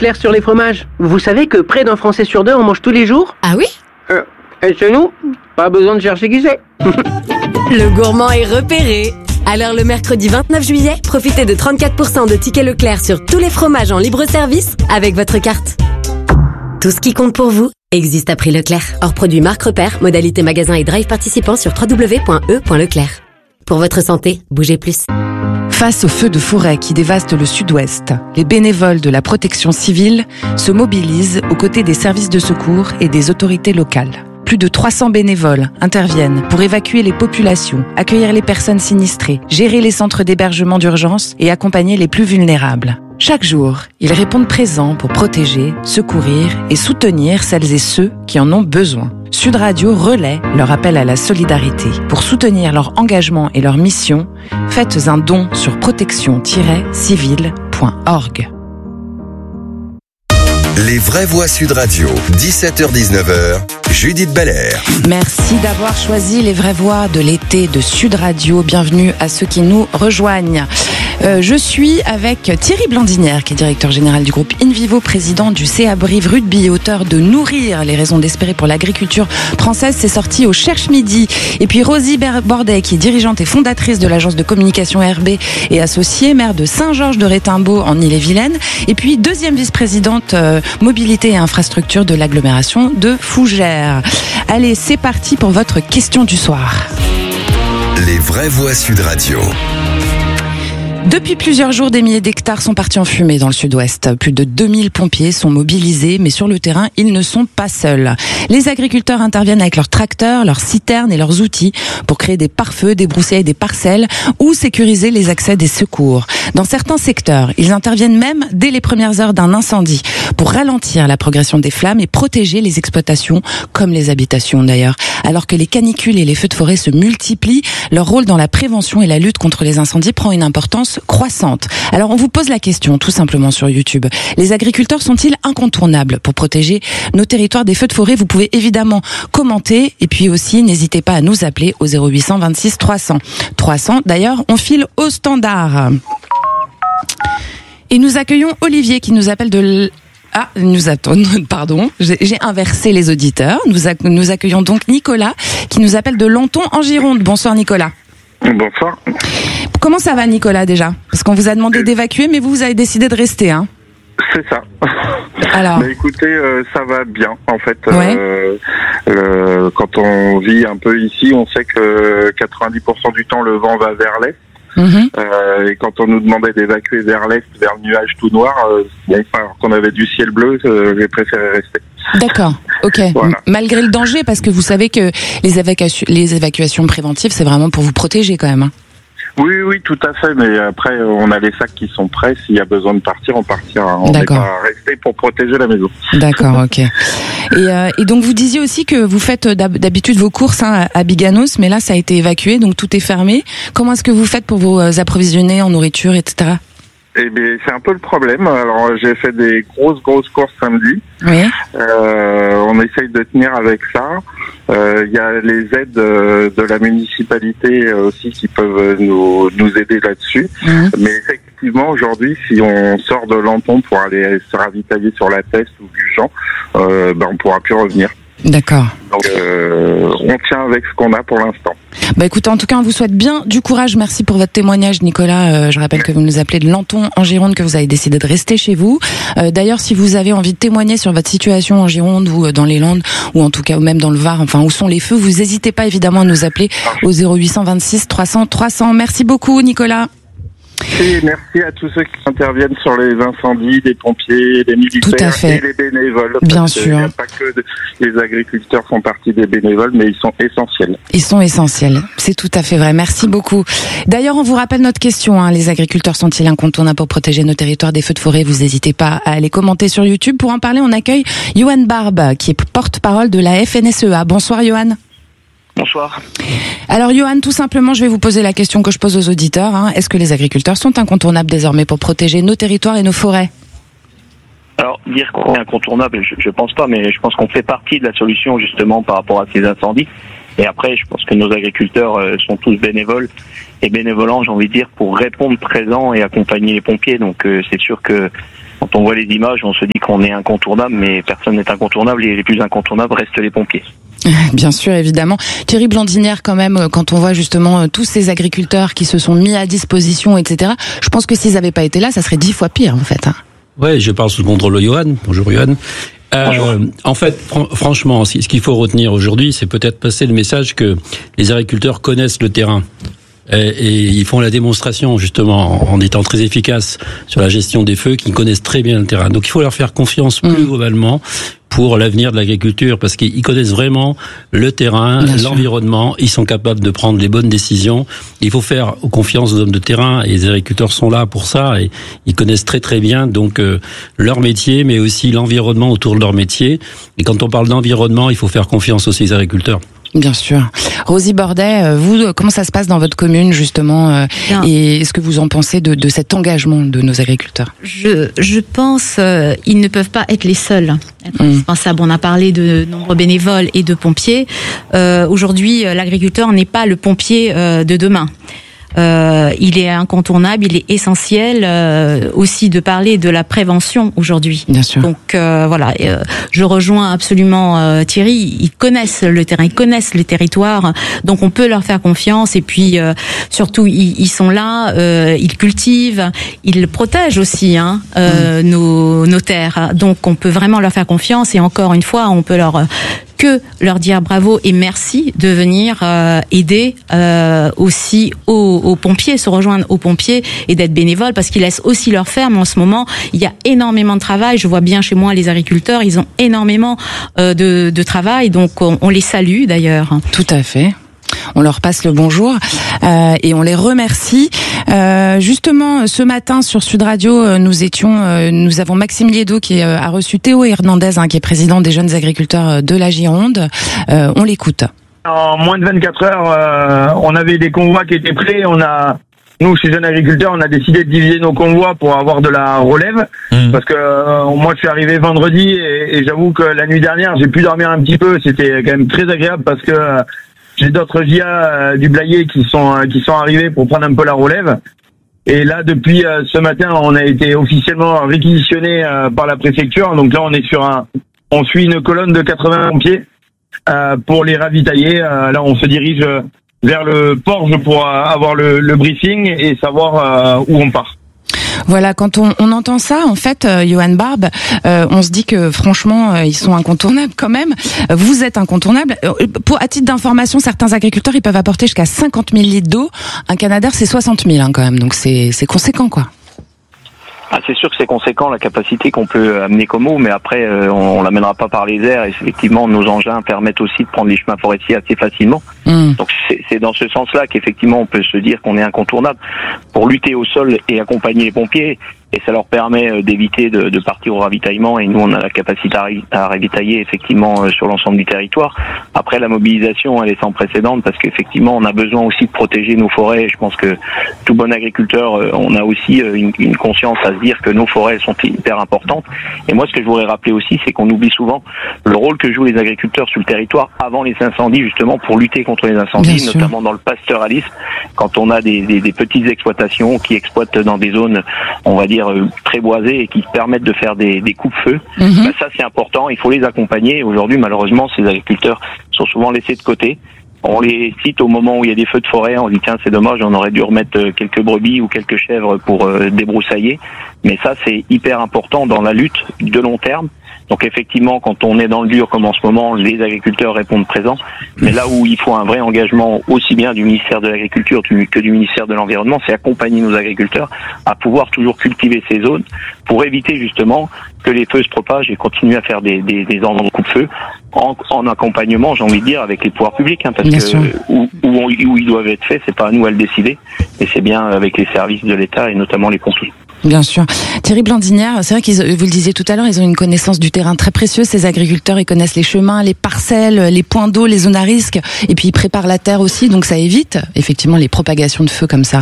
Leclerc sur les fromages. Vous savez que près d'un Français sur deux en mange tous les jours? Ah oui? Et chez nous, pas besoin de chercher qui c'est. Le gourmand est repéré. Alors le mercredi 29 juillet, profitez de 34% de tickets Leclerc sur tous les fromages en libre service avec votre carte. Tout ce qui compte pour vous existe à prix Leclerc. Hors produit marque repère, modalité magasin et drive participant sur www.e.leclerc. Pour votre santé, bougez plus. Face aux feux de forêt qui dévastent le sud-ouest, les bénévoles de la protection civile se mobilisent aux côtés des services de secours et des autorités locales. Plus de 300 bénévoles interviennent pour évacuer les populations, accueillir les personnes sinistrées, gérer les centres d'hébergement d'urgence et accompagner les plus vulnérables. Chaque jour, ils répondent présents pour protéger, secourir et soutenir celles et ceux qui en ont besoin. Sud Radio relaie leur appel à la solidarité. Pour soutenir leur engagement et leur mission, faites un don sur protection-civile.org. Les vraies voix Sud Radio, 17h-19h, Judith Belair. Merci d'avoir choisi les vraies voix de l'été de Sud Radio. Bienvenue à ceux qui nous rejoignent. Je suis avec Thierry Blandinière, qui est directeur général du groupe InVivo, président du CA Brive Rugby, auteur de Nourrir les raisons d'espérer pour l'agriculture française. C'est sorti au Cherche Midi. Et puis Rosie Bordet, qui est dirigeante et fondatrice de l'agence de communication RB et associée, maire de Saint-Georges-de-Rétimbaud en Ille-et-Vilaine. Et puis deuxième vice-présidente mobilité et infrastructure de l'agglomération de Fougères. Allez, c'est parti pour votre question du soir. Les vraies voix Sud Radio. Depuis plusieurs jours, des milliers d'hectares sont partis en fumée dans le sud-ouest. Plus de 2000 pompiers sont mobilisés, mais sur le terrain, ils ne sont pas seuls. Les agriculteurs interviennent avec leurs tracteurs, leurs citernes et leurs outils pour créer des pare-feux, débroussailler des parcelles ou sécuriser les accès des secours. Dans certains secteurs, ils interviennent même dès les premières heures d'un incendie pour ralentir la progression des flammes et protéger les exploitations comme les habitations d'ailleurs. Alors que les canicules et les feux de forêt se multiplient, leur rôle dans la prévention et la lutte contre les incendies prend une importance croissante. Alors on vous pose la question tout simplement sur YouTube. Les agriculteurs sont-ils incontournables pour protéger nos territoires des feux de forêt? Vous pouvez évidemment commenter et puis aussi n'hésitez pas à nous appeler au 0800 26 300 300. D'ailleurs, on file au standard. Et nous accueillons Olivier qui nous appelle de... pardon, j'ai inversé les auditeurs. Nous accueillons donc Nicolas qui nous appelle de Lanton en Gironde. Bonsoir Nicolas. Bonsoir. Comment ça va Nicolas déjà? Parce qu'on vous a demandé d'évacuer mais vous avez décidé de rester, hein? C'est ça. Alors. Bah, écoutez, ça va bien en fait. Ouais. Quand on vit un peu ici, on sait que 90% du temps le vent va vers l'est. Et quand on nous demandait d'évacuer vers l'est, vers le nuage tout noir, alors qu'on avait du ciel bleu, j'ai préféré rester. D'accord, ok. Voilà. Malgré le danger, parce que vous savez que les évacuations préventives, c'est vraiment pour vous protéger quand même. Hein. Oui, tout à fait. Mais après, on a les sacs qui sont prêts. S'il y a besoin de partir, on partira. On n'est pas resté pour protéger la maison. D'accord, ok. Et donc, vous disiez aussi que vous faites d'habitude vos courses à Biganos, mais là, ça a été évacué, donc tout est fermé. Comment est-ce que vous faites pour vous approvisionner en nourriture, etc.? Eh bien, c'est un peu le problème. Alors, j'ai fait des grosses courses samedi. Oui. On essaye de tenir avec ça. Il y a les aides de la municipalité aussi qui peuvent nous aider là-dessus. Mais effectivement, aujourd'hui, si on sort de Lanton pour aller se ravitailler sur la Teste ou Gujan, on pourra plus revenir. D'accord. Donc, on tient avec ce qu'on a pour l'instant. Bah écoutez, en tout cas, on vous souhaite bien du courage. Merci pour votre témoignage, Nicolas. Je rappelle que vous nous appelez de Lanton en Gironde, que vous avez décidé de rester chez vous. D'ailleurs, si vous avez envie de témoigner sur votre situation en Gironde ou dans les Landes, ou en tout cas même dans le Var, enfin où sont les feux, vous n'hésitez pas évidemment à nous appeler au 0800 26 300 300. Merci beaucoup, Nicolas. Et merci à tous ceux qui interviennent sur les incendies, des pompiers, des militaires et les bénévoles. Bien sûr. Il n'y a pas que les agriculteurs font partie des bénévoles, mais ils sont essentiels. Ils sont essentiels, c'est tout à fait vrai. Merci beaucoup. D'ailleurs, on vous rappelle notre question. Hein. Les agriculteurs sont-ils incontournables pour protéger nos territoires des feux de forêt? Vous n'hésitez pas à aller commenter sur YouTube. Pour en parler, on accueille Johan Barbe, qui est porte-parole de la FNSEA. Bonsoir Johan. Bonsoir. Alors Johan, tout simplement, je vais vous poser la question que je pose aux auditeurs. Hein. Est-ce que les agriculteurs sont incontournables désormais pour protéger nos territoires et nos forêts? Alors, dire qu'on est incontournable, je pense pas, mais je pense qu'on fait partie de la solution justement par rapport à ces incendies. Et après, je pense que nos agriculteurs sont tous bénévoles et bénévolents, j'ai envie de dire, pour répondre présent et accompagner les pompiers. Donc c'est sûr que quand on voit les images, on se dit qu'on est incontournable, mais personne n'est incontournable et les plus incontournables restent les pompiers. Bien sûr, évidemment. Thierry Blandinière, quand même, quand on voit justement tous ces agriculteurs qui se sont mis à disposition, etc., je pense que s'ils n'avaient pas été là, ça serait 10 fois pire, en fait. Ouais, je parle sous le contrôle de Johan. Bonjour Johan. En fait, franchement, ce qu'il faut retenir aujourd'hui, c'est peut-être passer le message que les agriculteurs connaissent le terrain. Et ils font la démonstration, justement, en étant très efficaces sur la gestion des feux, qu'ils connaissent très bien le terrain. Donc il faut leur faire confiance plus globalement pour l'avenir de l'agriculture, parce qu'ils connaissent vraiment le terrain, l'environnement, ils sont capables de prendre les bonnes décisions. Il faut faire confiance aux hommes de terrain, et les agriculteurs sont là pour ça, et ils connaissent très très bien donc leur métier, mais aussi l'environnement autour de leur métier. Et quand on parle d'environnement, il faut faire confiance aussi aux agriculteurs. Bien sûr. Rosie Bordet, vous, comment ça se passe dans votre commune, justement, et est-ce que vous en pensez de cet engagement de nos agriculteurs? Je pense ils ne peuvent pas être les seuls. Indispensable. On a parlé de nombreux bénévoles et de pompiers. Aujourd'hui, l'agriculteur n'est pas le pompier de demain. Il est incontournable, il est essentiel aussi de parler de la prévention aujourd'hui. Bien sûr. Donc voilà, je rejoins absolument Thierry. Ils connaissent le terrain, ils connaissent les territoires, donc on peut leur faire confiance. Et puis surtout, ils sont là, ils cultivent, ils protègent aussi nos terres. Donc on peut vraiment leur faire confiance. Et encore une fois, on peut leur dire bravo et merci de venir aider aussi aux pompiers, se rejoindre aux pompiers et d'être bénévoles, parce qu'ils laissent aussi leur ferme en ce moment. Il y a énormément de travail. Je vois bien chez moi les agriculteurs, ils ont énormément de travail, donc on les salue d'ailleurs. Tout à fait. On leur passe le bonjour et on les remercie. Justement, ce matin sur Sud Radio, nous avons Maxime Liedo qui a reçu Théo Hernandez, qui est président des jeunes agriculteurs de la Gironde. On l'écoute. En moins de 24 heures, on avait des convois qui étaient prêts. Nous, chez Jeunes Agriculteurs, on a décidé de diviser nos convois pour avoir de la relève. Parce que moi, je suis arrivé vendredi et j'avoue que la nuit dernière, j'ai pu dormir un petit peu. C'était quand même très agréable parce que j'ai d'autres GIA du Blayais qui sont arrivés pour prendre un peu la relève. Et là, depuis ce matin, on a été officiellement réquisitionné par la préfecture. Donc là, on suit une colonne de 80 pompiers pour les ravitailler. Là, on se dirige vers le port pour avoir le briefing et savoir où on part. Voilà, quand on entend ça, en fait, Johan Barbe, on se dit que franchement, ils sont incontournables quand même. Vous êtes incontournables. À titre d'information, certains agriculteurs, ils peuvent apporter jusqu'à 50 000 litres d'eau. Un Canadair, c'est 60 000 quand même, donc c'est conséquent, quoi. C'est sûr que c'est conséquent la capacité qu'on peut amener comme eau, mais après on l'amènera pas par les airs, et effectivement nos engins permettent aussi de prendre les chemins forestiers assez facilement. Donc c'est dans ce sens-là qu'effectivement on peut se dire qu'on est incontournable pour lutter au sol et accompagner les pompiers. Et ça leur permet d'éviter de partir au ravitaillement, et nous on a la capacité à ravitailler effectivement sur l'ensemble du territoire. Après, la mobilisation elle est sans précédent, parce qu'effectivement on a besoin aussi de protéger nos forêts. Je pense que tout bon agriculteur, on a aussi une conscience à se dire que nos forêts sont hyper importantes. Et moi ce que je voudrais rappeler aussi, c'est qu'on oublie souvent le rôle que jouent les agriculteurs sur le territoire avant les incendies, justement pour lutter contre les incendies, notamment dans le pastoralisme, quand on a des petites exploitations qui exploitent dans des zones, on va dire, très boisées et qui permettent de faire des coupe-feu. Ça c'est important, il faut les accompagner. Aujourd'hui malheureusement ces agriculteurs sont souvent laissés de côté. On les cite au moment où il y a des feux de forêt, on dit tiens c'est dommage, on aurait dû remettre quelques brebis ou quelques chèvres pour débroussailler. Mais ça c'est hyper important dans la lutte de long terme. Donc effectivement, quand on est dans le dur comme en ce moment, les agriculteurs répondent présents. Mais là où il faut un vrai engagement aussi bien du ministère de l'Agriculture que du ministère de l'Environnement, c'est accompagner nos agriculteurs à pouvoir toujours cultiver ces zones pour éviter justement que les feux se propagent et continuer à faire des endroits de coupe-feu en accompagnement, j'ai envie de dire, avec les pouvoirs publics, parce que où ils doivent être faits, c'est pas à nous à le décider, et c'est bien avec les services de l'État et notamment les pompiers. Bien sûr. Thierry Blandinière, c'est vrai vous le disiez tout à l'heure, ils ont une connaissance du terrain très précieuse, ces agriculteurs, ils connaissent les chemins, les parcelles, les points d'eau, les zones à risque, et puis ils préparent la terre aussi, donc ça évite effectivement les propagations de feu comme ça.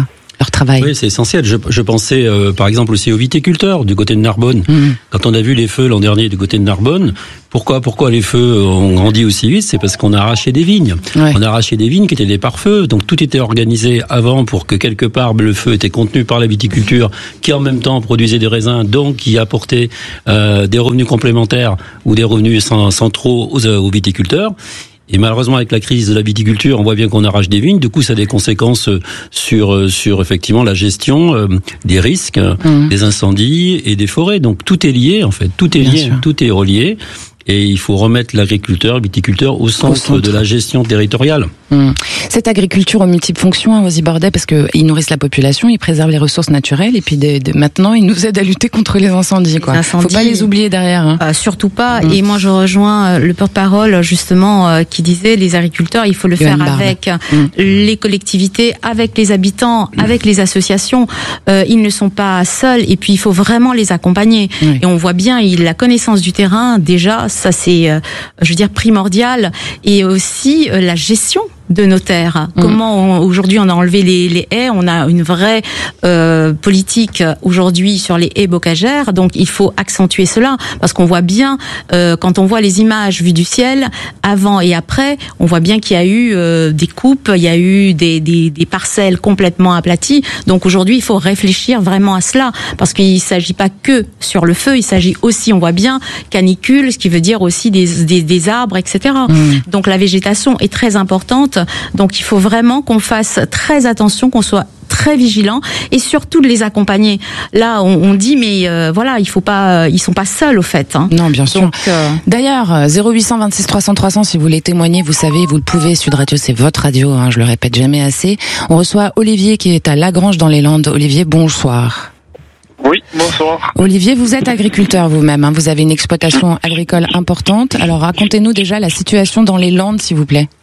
leur travail. Oui, c'est essentiel. Je pensais par exemple aussi aux viticulteurs du côté de Narbonne. Quand on a vu les feux l'an dernier du côté de Narbonne, pourquoi les feux ont grandi aussi vite? C'est parce qu'on a arraché des vignes. Ouais. On a arraché des vignes qui étaient des pare-feux, donc tout était organisé avant pour que quelque part le feu était contenu par la viticulture, qui en même temps produisait des raisins, donc qui apportait des revenus complémentaires ou des revenus centraux aux viticulteurs. Et malheureusement, avec la crise de la viticulture, on voit bien qu'on arrache des vignes. Du coup, ça a des conséquences sur effectivement la gestion des risques, des incendies et des forêts. Donc tout est lié, en fait. Tout est lié, tout est relié. Et il faut remettre l'agriculteur, le viticulteur au centre de la gestion territoriale. Cette agriculture aux multiples fonctions, Rosy Bordet, parce qu'ils nourrissent la population, ils préservent les ressources naturelles, et puis maintenant, ils nous aident à lutter contre les incendies. Faut pas les oublier derrière. Surtout pas. Et moi, je rejoins le porte-parole, justement, qui disait, les agriculteurs, il faut le faire avec les collectivités, avec les habitants, avec les associations. Ils ne sont pas seuls, et puis il faut vraiment les accompagner. Et on voit bien, la connaissance du terrain, déjà, ça c'est, primordial. Et aussi la gestion de nos terres. Comment aujourd'hui on a enlevé les haies, on a une vraie politique aujourd'hui sur les haies bocagères, donc il faut accentuer cela, parce qu'on voit bien, quand on voit les images vues du ciel, avant et après, on voit bien qu'il y a eu des coupes, il y a eu des parcelles complètement aplaties, donc aujourd'hui il faut réfléchir vraiment à cela, parce qu'il ne s'agit pas que sur le feu, il s'agit aussi, on voit bien, canicule, ce qui veut dire aussi des arbres, etc. Donc la végétation est très importante. Donc il faut vraiment qu'on fasse très attention, qu'on soit très vigilant et surtout de les accompagner. Là, on dit mais voilà, il faut pas, ils sont pas seuls au fait. Non, bien sûr. Donc, d'ailleurs, 0800 26 300 300 si vous voulez témoigner, vous savez, vous le pouvez. Sud Radio, c'est votre radio. Je le répète jamais assez. On reçoit Olivier qui est à Lagrange dans les Landes. Olivier, bonsoir. Oui, bonsoir. Olivier, vous êtes agriculteur vous-même. Vous avez une exploitation agricole importante. Alors racontez-nous déjà la situation dans les Landes, s'il vous plaît.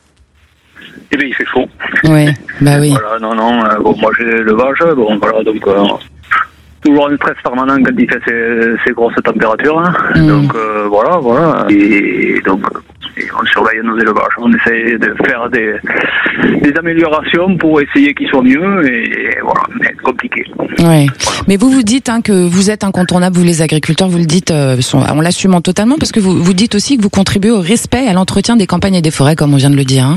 Eh bien, il fait chaud. Oui, bah oui. Voilà, bon, moi j'ai l'élevage, donc toujours un stress permanent quand il fait ces grosses températures. Donc voilà. Et donc on surveille nos élevages, on essaie de faire des améliorations pour essayer qu'ils soient mieux, et voilà, c'est compliqué. Ouais. Mais vous dites que vous êtes incontournable, vous les agriculteurs, vous le dites, on l'assume totalement, parce que vous dites aussi que vous contribuez au respect et à l'entretien des campagnes et des forêts, comme on vient de le dire.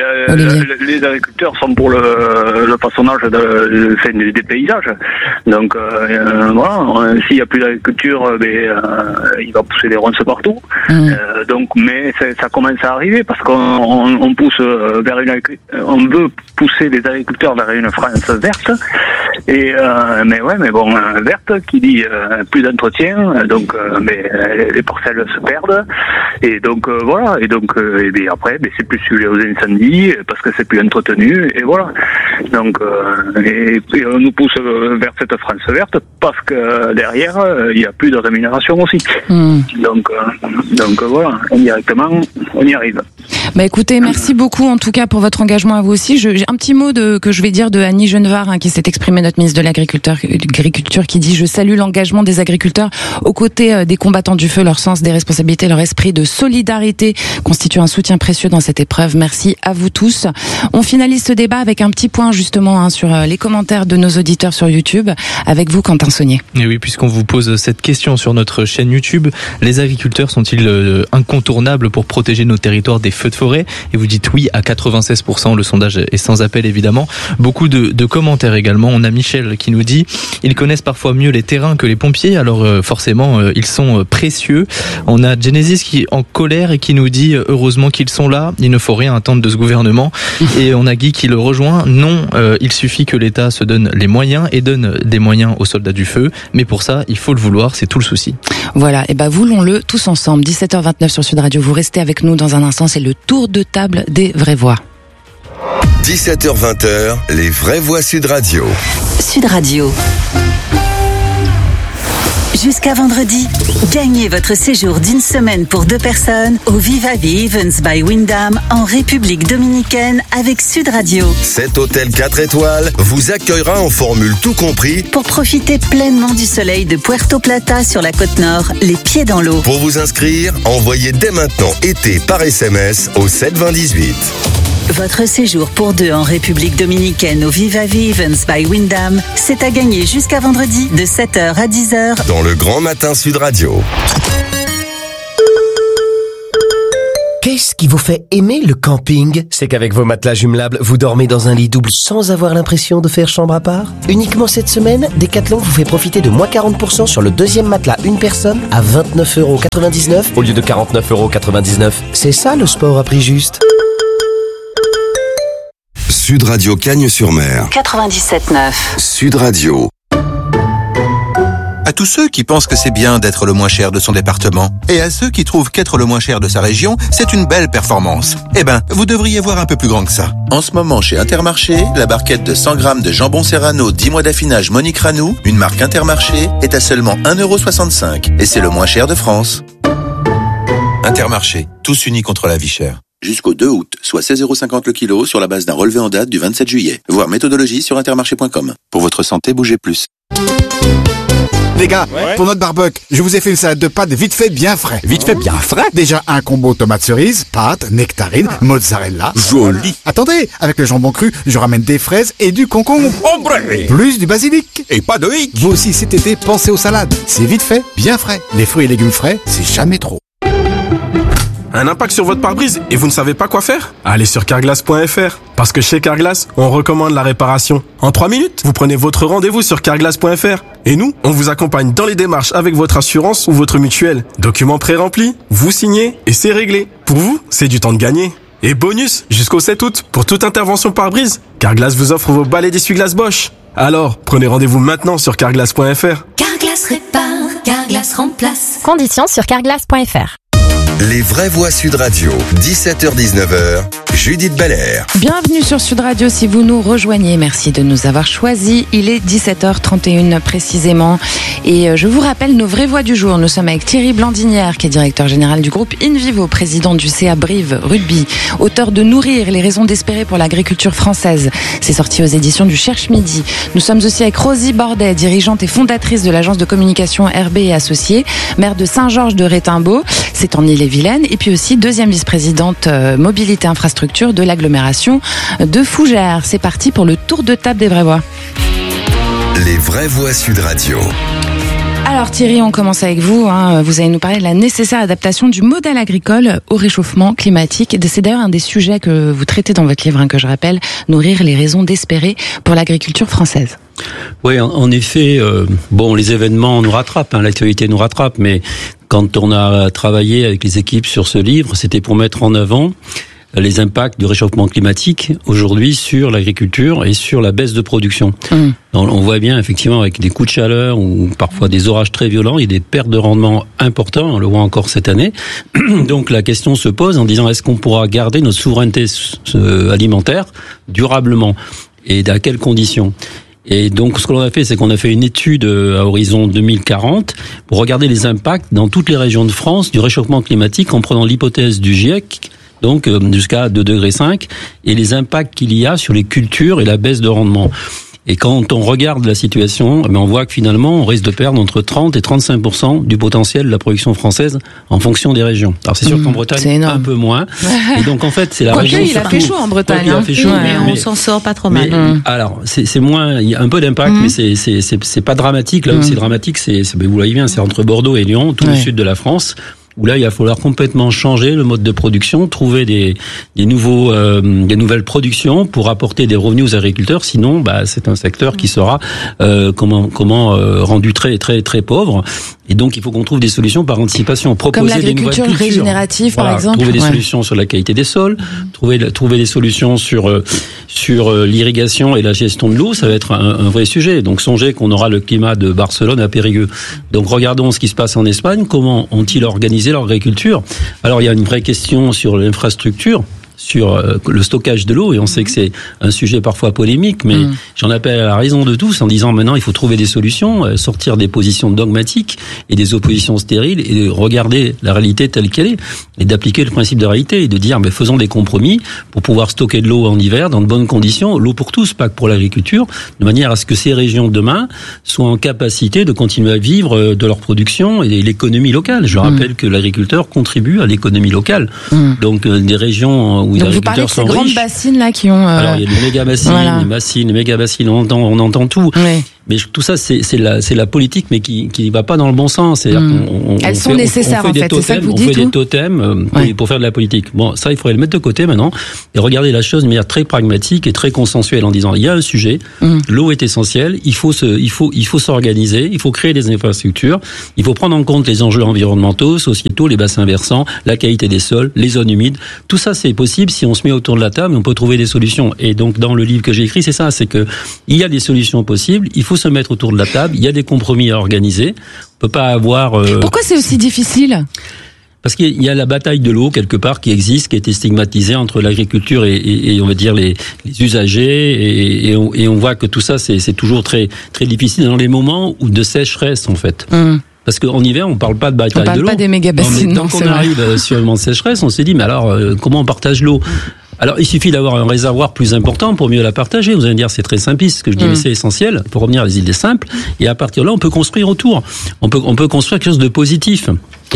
Les agriculteurs sont pour le façonnage des paysages. Donc voilà, s'il n'y a plus d'agriculture, il va pousser des ronces partout. Mais ça commence à arriver, parce qu'on pousse vers on veut pousser les agriculteurs vers une France verte. Mais bon, verte qui dit plus d'entretien, donc les parcelles se perdent, et donc voilà, et bien après c'est plus sujet aux incendies parce que c'est plus entretenu, et voilà. Donc et on nous pousse vers cette France verte parce que derrière il n'y a plus de rémunération aussi. Donc voilà, indirectement on y arrive. Bah écoutez, merci beaucoup en tout cas pour votre engagement à vous aussi. J'ai un petit mot que je vais dire de Annie Genevard, qui s'est exprimée, notre ministre de l'Agriculture, qui dit: je salue l'engagement des agriculteurs aux côtés des combattants du feu, leur sens des responsabilités, leur esprit de solidarité constitue un soutien précieux dans cette épreuve. Merci à vous tous. On finalise ce débat avec un petit point justement sur les commentaires de nos auditeurs sur YouTube, avec vous Quentin Saunier. Et oui, puisqu'on vous pose cette question sur notre chaîne YouTube, les agriculteurs sont-ils incontournables pour protéger nos territoires des feux de forêt? Et vous dites oui à 96%, le sondage est sans appel évidemment. Beaucoup de commentaires également. On a Michel qui nous dit: ils connaissent parfois mieux les terrains que les pompiers, alors forcément ils sont précieux. On a Genesis qui est en colère et qui nous dit: heureusement qu'ils sont là, il ne faut rien attendre de ce gouvernement. Et on a Guy qui le rejoint: non, il suffit que l'État se donne les moyens et donne des moyens aux soldats du feu, mais pour ça il faut le vouloir, c'est tout le souci. Voilà, et voulons-le tous ensemble. 17h29 sur Sud Radio, vous restez avec nous dans un instant, c'est le tour de table des vraies voix. 17h20, les vraies voix Sud Radio. Sud Radio. Jusqu'à vendredi, gagnez votre séjour d'une semaine pour 2 personnes au Viva the Events by Wyndham en République Dominicaine avec Sud Radio. Cet hôtel 4 étoiles vous accueillera en formule tout compris pour profiter pleinement du soleil de Puerto Plata sur la côte nord, les pieds dans l'eau. Pour vous inscrire, envoyez dès maintenant été par SMS au 7 20 18. Votre séjour pour 2 en République Dominicaine au Viva Vivens by Wyndham, c'est à gagner jusqu'à vendredi de 7h à 10h dans le Grand Matin Sud Radio. Qu'est-ce qui vous fait aimer le camping? C'est qu'avec vos matelas jumelables, vous dormez dans un lit double sans avoir l'impression de faire chambre à part. Uniquement cette semaine, Decathlon vous fait profiter de moins 40% sur le deuxième matelas une personne à 29,99€ au lieu de 49,99€. C'est ça le sport à prix juste. Sud Radio Cagnes-sur-Mer. 97.9. Sud Radio. À tous ceux qui pensent que c'est bien d'être le moins cher de son département, et à ceux qui trouvent qu'être le moins cher de sa région, c'est une belle performance. Eh ben, vous devriez voir un peu plus grand que ça. En ce moment, chez Intermarché, la barquette de 100 grammes de jambon Serrano 10 mois d'affinage Monique Ranou, une marque Intermarché, est à seulement 1,65€. Et c'est le moins cher de France. Intermarché, tous unis contre la vie chère. Jusqu'au 2 août, soit 16,50€ le kilo sur la base d'un relevé en date du 27 juillet. Voir méthodologie sur intermarché.com. Pour votre santé, bougez plus. Les gars, pour notre barbecue, je vous ai fait une salade de pâtes vite fait bien frais. Vite fait bien frais? Déjà un combo tomate cerise, pâtes, nectarine, mozzarella. Joli. Attendez, avec le jambon cru, je ramène des fraises et du concombre. Hombre. Plus du basilic. Et pas de hic. Vous aussi cet été, pensez aux salades. C'est vite fait, bien frais. Les fruits et légumes frais, c'est jamais trop. Un impact sur votre pare-brise et vous ne savez pas quoi faire? Allez sur carglass.fr. Parce que chez Carglass, on recommande la réparation. En 3 minutes, vous prenez votre rendez-vous sur carglass.fr. Et nous, on vous accompagne dans les démarches avec votre assurance ou votre mutuelle. Documents pré-remplis, vous signez et c'est réglé. Pour vous, c'est du temps de gagner. Et bonus, jusqu'au 7 août, pour toute intervention pare-brise, Carglass vous offre vos balais d'essuie-glace Bosch. Alors, prenez rendez-vous maintenant sur carglass.fr. Carglass répare, Carglass remplace. Conditions sur carglass.fr. Les vraies voix Sud Radio, 17h-19h, Judith Belair. Bienvenue sur Sud Radio si vous nous rejoignez. Merci de nous avoir choisis. Il est 17h31 précisément. Et je vous rappelle nos vraies voix du jour. Nous sommes avec Thierry Blandinière, qui est directeur général du groupe InVivo, président du CA Brive Rugby, auteur de Nourrir, les raisons d'espérer pour l'agriculture française. C'est sorti aux éditions du Cherche Midi. Nous sommes aussi avec Rosie Bordet, dirigeante et fondatrice de l'agence de communication RB et Associés, maire de Saint-Georges de Rétimbaud. C'est en Ille-et-Vilaine. Et puis aussi deuxième vice-présidente mobilité infrastructure de l'agglomération de Fougères. C'est parti pour le tour de table des vraies voix. Les vraies voix Sud Radio. Alors Thierry, on commence avec vous. Vous allez nous parler de la nécessaire adaptation du modèle agricole au réchauffement climatique. C'est d'ailleurs un des sujets que vous traitez dans votre livre, que je rappelle, Nourrir, les raisons d'espérer pour l'agriculture française. Oui, en effet, les événements nous rattrapent, l'actualité nous rattrape, mais quand on a travaillé avec les équipes sur ce livre, c'était pour mettre en avant les impacts du réchauffement climatique aujourd'hui sur l'agriculture et sur la baisse de production. On voit bien effectivement avec des coups de chaleur ou parfois des orages très violents, il y a des pertes de rendement importantes, on le voit encore cette année. Donc la question se pose en disant est-ce qu'on pourra garder notre souveraineté alimentaire durablement et à quelles conditions ? Et donc, ce que l'on a fait, c'est qu'on a fait une étude à horizon 2040 pour regarder les impacts dans toutes les régions de France du réchauffement climatique en prenant l'hypothèse du GIEC, donc jusqu'à 2,5 degrés, et les impacts qu'il y a sur les cultures et la baisse de rendement. Et quand on regarde la situation, on voit que finalement, on risque de perdre entre 30 et 35% du potentiel de la production française en fonction des régions. Alors c'est sûr qu'en Bretagne, un peu moins. Et donc en fait, c'est la région. Il a fait chaud en Bretagne. Il a fait chaud, mais on s'en sort pas trop mal. Alors c'est moins, il y a un peu d'impact, mais c'est pas dramatique. Là où c'est dramatique, vous voyez bien, c'est entre Bordeaux et Lyon, tout le sud de la France, où là il va falloir complètement changer le mode de production, trouver des nouvelles productions pour apporter des revenus aux agriculteurs. Sinon, c'est un secteur qui sera rendu très très très pauvre. Et donc il faut qu'on trouve des solutions par anticipation, proposer des nouvelles cultures, régénérative par exemple, trouver des solutions sur la qualité des sols, trouver des solutions sur l'irrigation et la gestion de l'eau. Ça va être un vrai sujet. Donc songez qu'on aura le climat de Barcelone à Périgueux. Donc regardons ce qui se passe en Espagne. Comment ont-ils organisé leur agriculture? Alors il y a une vraie question sur l'infrastructure, sur le stockage de l'eau, et on sait que c'est un sujet parfois polémique, mais j'en appelle à la raison de tous en disant maintenant il faut trouver des solutions, sortir des positions dogmatiques et des oppositions stériles et regarder la réalité telle qu'elle est et d'appliquer le principe de réalité et de dire faisons des compromis pour pouvoir stocker de l'eau en hiver dans de bonnes conditions, l'eau pour tous, pas que pour l'agriculture, de manière à ce que ces régions demain soient en capacité de continuer à vivre de leur production et l'économie locale. Je rappelle que l'agriculteur contribue à l'économie locale. Donc des régions où où les Donc vous parlez de agriculteurs ces sont grandes riches. bassines là qui ont. Alors il y a les méga bassines, les méga bassines, on entend tout. Oui. Mais tout ça, c'est la politique, mais qui va pas dans le bon sens. C'est-à-dire Elles sont nécessaires en fait. C'est ça que vous dites. On fait des totems pour faire de la politique. Bon, ça, il faudrait le mettre de côté maintenant et regarder la chose de manière très pragmatique et très consensuelle en disant il y a un sujet, l'eau est essentielle, il faut s'organiser, il faut créer des infrastructures, il faut prendre en compte les enjeux environnementaux, sociétaux, les bassins versants, la qualité des sols, les zones humides. Tout ça, c'est possible si on se met autour de la table, on peut trouver des solutions. Et donc, dans le livre que j'ai écrit, c'est ça, c'est que il y a des solutions possibles, il faut se mettre autour de la table, il y a des compromis à organiser. On peut pas avoir... Pourquoi c'est aussi difficile ? Parce qu'il y a la bataille de l'eau quelque part qui existe, qui a été stigmatisée entre l'agriculture et on va dire les usagers et on voit que tout ça c'est toujours très très difficile dans les moments où de sécheresse en fait. Parce qu'en hiver, on parle pas de bataille de l'eau. On parle pas des méga bassines. Donc on arrive sur un moment de sécheresse, on s'est dit mais alors comment on partage l'eau ? Alors, il suffit d'avoir un réservoir plus important pour mieux la partager. Vous allez me dire, c'est très simpliste, ce que je dis, mais c'est essentiel pour revenir à les idées simples. Et à partir de là, on peut construire autour. On peut construire quelque chose de positif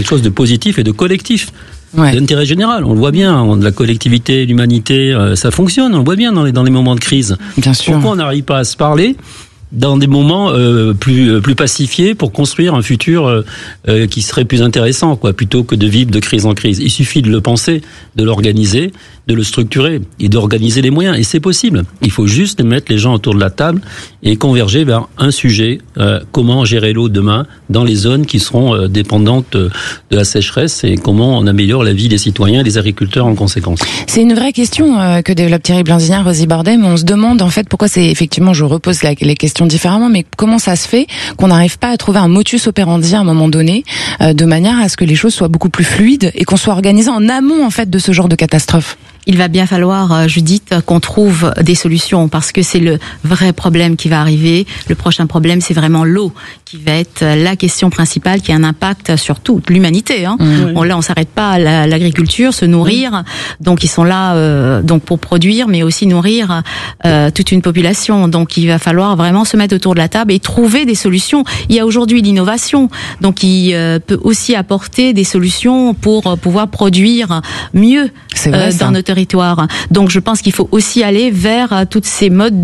et de collectif. D'intérêt général, on le voit bien, de la collectivité, l'humanité, ça fonctionne, on le voit bien dans les moments de crise. Bien sûr. Pourquoi on n'arrive pas à se parler dans des moments plus pacifiés pour construire un futur qui serait plus intéressant, quoi, plutôt que de vivre de crise en crise. Il suffit de le penser, de l'organiser, de le structurer et d'organiser les moyens. Et c'est possible. Il faut juste mettre les gens autour de la table et converger vers un sujet. Comment gérer l'eau demain dans les zones qui seront dépendantes de la sécheresse et comment on améliore la vie des citoyens et des agriculteurs en conséquence. C'est une vraie question que développe Thierry Blanzinière, Rosie Bardem. On se demande en fait pourquoi c'est effectivement, je repose les questions différemment, mais comment ça se fait qu'on n'arrive pas à trouver un motus operandi à un moment donné de manière à ce que les choses soient beaucoup plus fluides et qu'on soit organisé en amont en fait de ce genre de catastrophe. Il va bien falloir, Judith, qu'on trouve des solutions parce que c'est le vrai problème qui va arriver. Le prochain problème, c'est vraiment l'eau qui va être la question principale qui a un impact sur toute l'humanité. Hein. On s'arrête pas à l'agriculture, se nourrir. Donc ils sont là donc pour produire, mais aussi nourrir toute une population. Donc il va falloir vraiment se mettre autour de la table et trouver des solutions. Il y a aujourd'hui l'innovation, donc il peut aussi apporter des solutions pour pouvoir produire mieux dans nos territoires. Donc je pense qu'il faut aussi aller vers toutes ces modes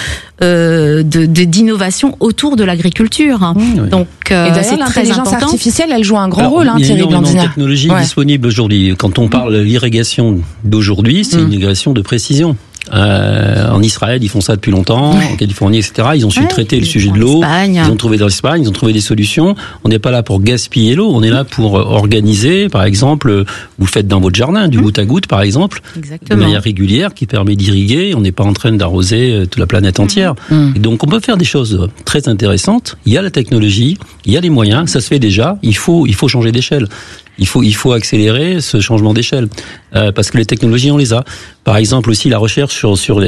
d'innovation autour de l'agriculture. Donc et d'ailleurs, c'est très l'intelligence important. artificielle, elle joue un grand rôle, Thierry Blanzinière. Il y a énormément de technologies disponibles aujourd'hui. Quand on parle de l'irrigation d'aujourd'hui, c'est une irrigation de précision. En Israël, ils font ça depuis longtemps, en Californie, etc. Ils ont su traiter le sujet de l'eau. Ils ont trouvé dans l'Espagne, ils ont trouvé des solutions. On n'est pas là pour gaspiller l'eau, on est là pour organiser, par exemple, vous le faites dans votre jardin, du goutte à goutte, par exemple, de manière régulière, qui permet d'irriguer. On n'est pas en train d'arroser toute la planète entière. Et donc, on peut faire des choses très intéressantes. Il y a la technologie, il y a les moyens, ça se fait déjà. Il faut changer d'échelle. Il faut accélérer ce changement d'échelle parce que les technologies on les a. Par exemple aussi la recherche sur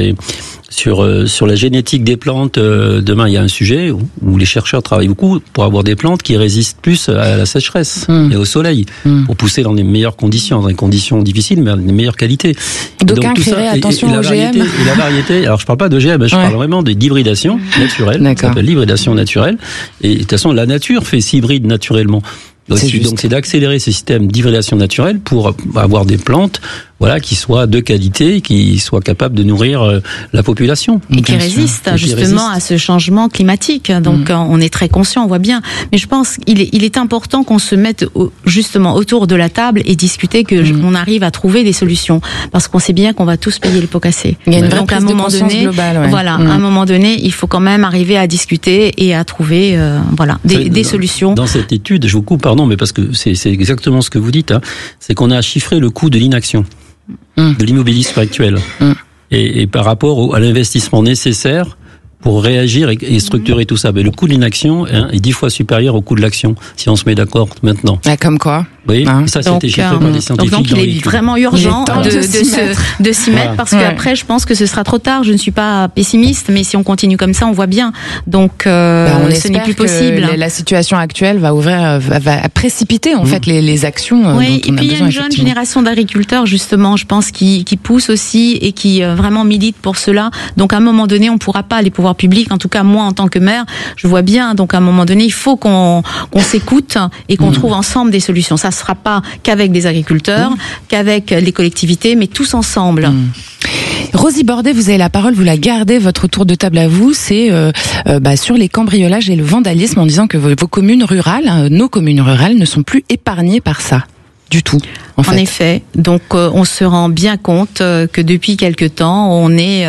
la génétique des plantes. Demain il y a un sujet où les chercheurs travaillent beaucoup pour avoir des plantes qui résistent plus à la sécheresse et au soleil pour pousser dans les meilleures conditions, dans des conditions difficiles mais de meilleure qualité. D'aucuns crieraient attention aux GM. Et la variété. Alors je parle pas de GM, je parle vraiment d'hybridation naturelle. Ça s'appelle l'hybridation naturelle. Et de toute façon la nature fait s'hybride naturellement. Donc c'est d'accélérer ce système d'hybridation naturelle pour avoir des plantes qui soient de qualité, qui soient capables de nourrir la population. Et qui résistent justement à ce changement climatique. Donc on est très conscient, on voit bien. Mais je pense qu'il est important qu'on se mette justement autour de la table et discuter qu'on arrive à trouver des solutions. Parce qu'on sait bien qu'on va tous payer les pots cassés. Il y a une vraie Donc à un prise de moment conscience donné, globale, à un moment donné, il faut quand même arriver à discuter et à trouver des solutions. Dans cette étude, je vous coupe, pardon, mais parce que c'est exactement ce que vous dites, c'est qu'on a chiffré le coût de l'inaction. De l'immobilisme actuel et par rapport à l'investissement nécessaire pour réagir et structurer tout ça. Mais le coût de l'inaction est 10 fois supérieur au coût de l'action, si on se met d'accord maintenant. Comme quoi. Oui, ça c'était chiffré par des scientifiques. Donc il est vraiment urgent de s'y mettre parce qu'après je pense que ce sera trop tard. Je ne suis pas pessimiste, mais si on continue comme ça, on voit bien. Donc ce n'est plus possible. La situation actuelle va précipiter en fait les actions. Oui, dont on et puis il y a une jeune génération d'agriculteurs justement, je pense, qui pousse aussi et qui vraiment milite pour cela. Donc à un moment donné, on ne pourra pas, les pouvoirs publics, en tout cas moi en tant que maire, je vois bien. Donc à un moment donné, il faut qu'on s'écoute et qu'on trouve ensemble des solutions. Ça se fera pas qu'avec des agriculteurs, qu'avec les collectivités, mais tous ensemble. Rosie Bordet, vous avez la parole, vous la gardez, votre tour de table à vous, c'est sur les cambriolages et le vandalisme, en disant que vos communes rurales, nos communes rurales, ne sont plus épargnées par ça. Du tout. En effet. Donc, on se rend bien compte que depuis quelque temps, il y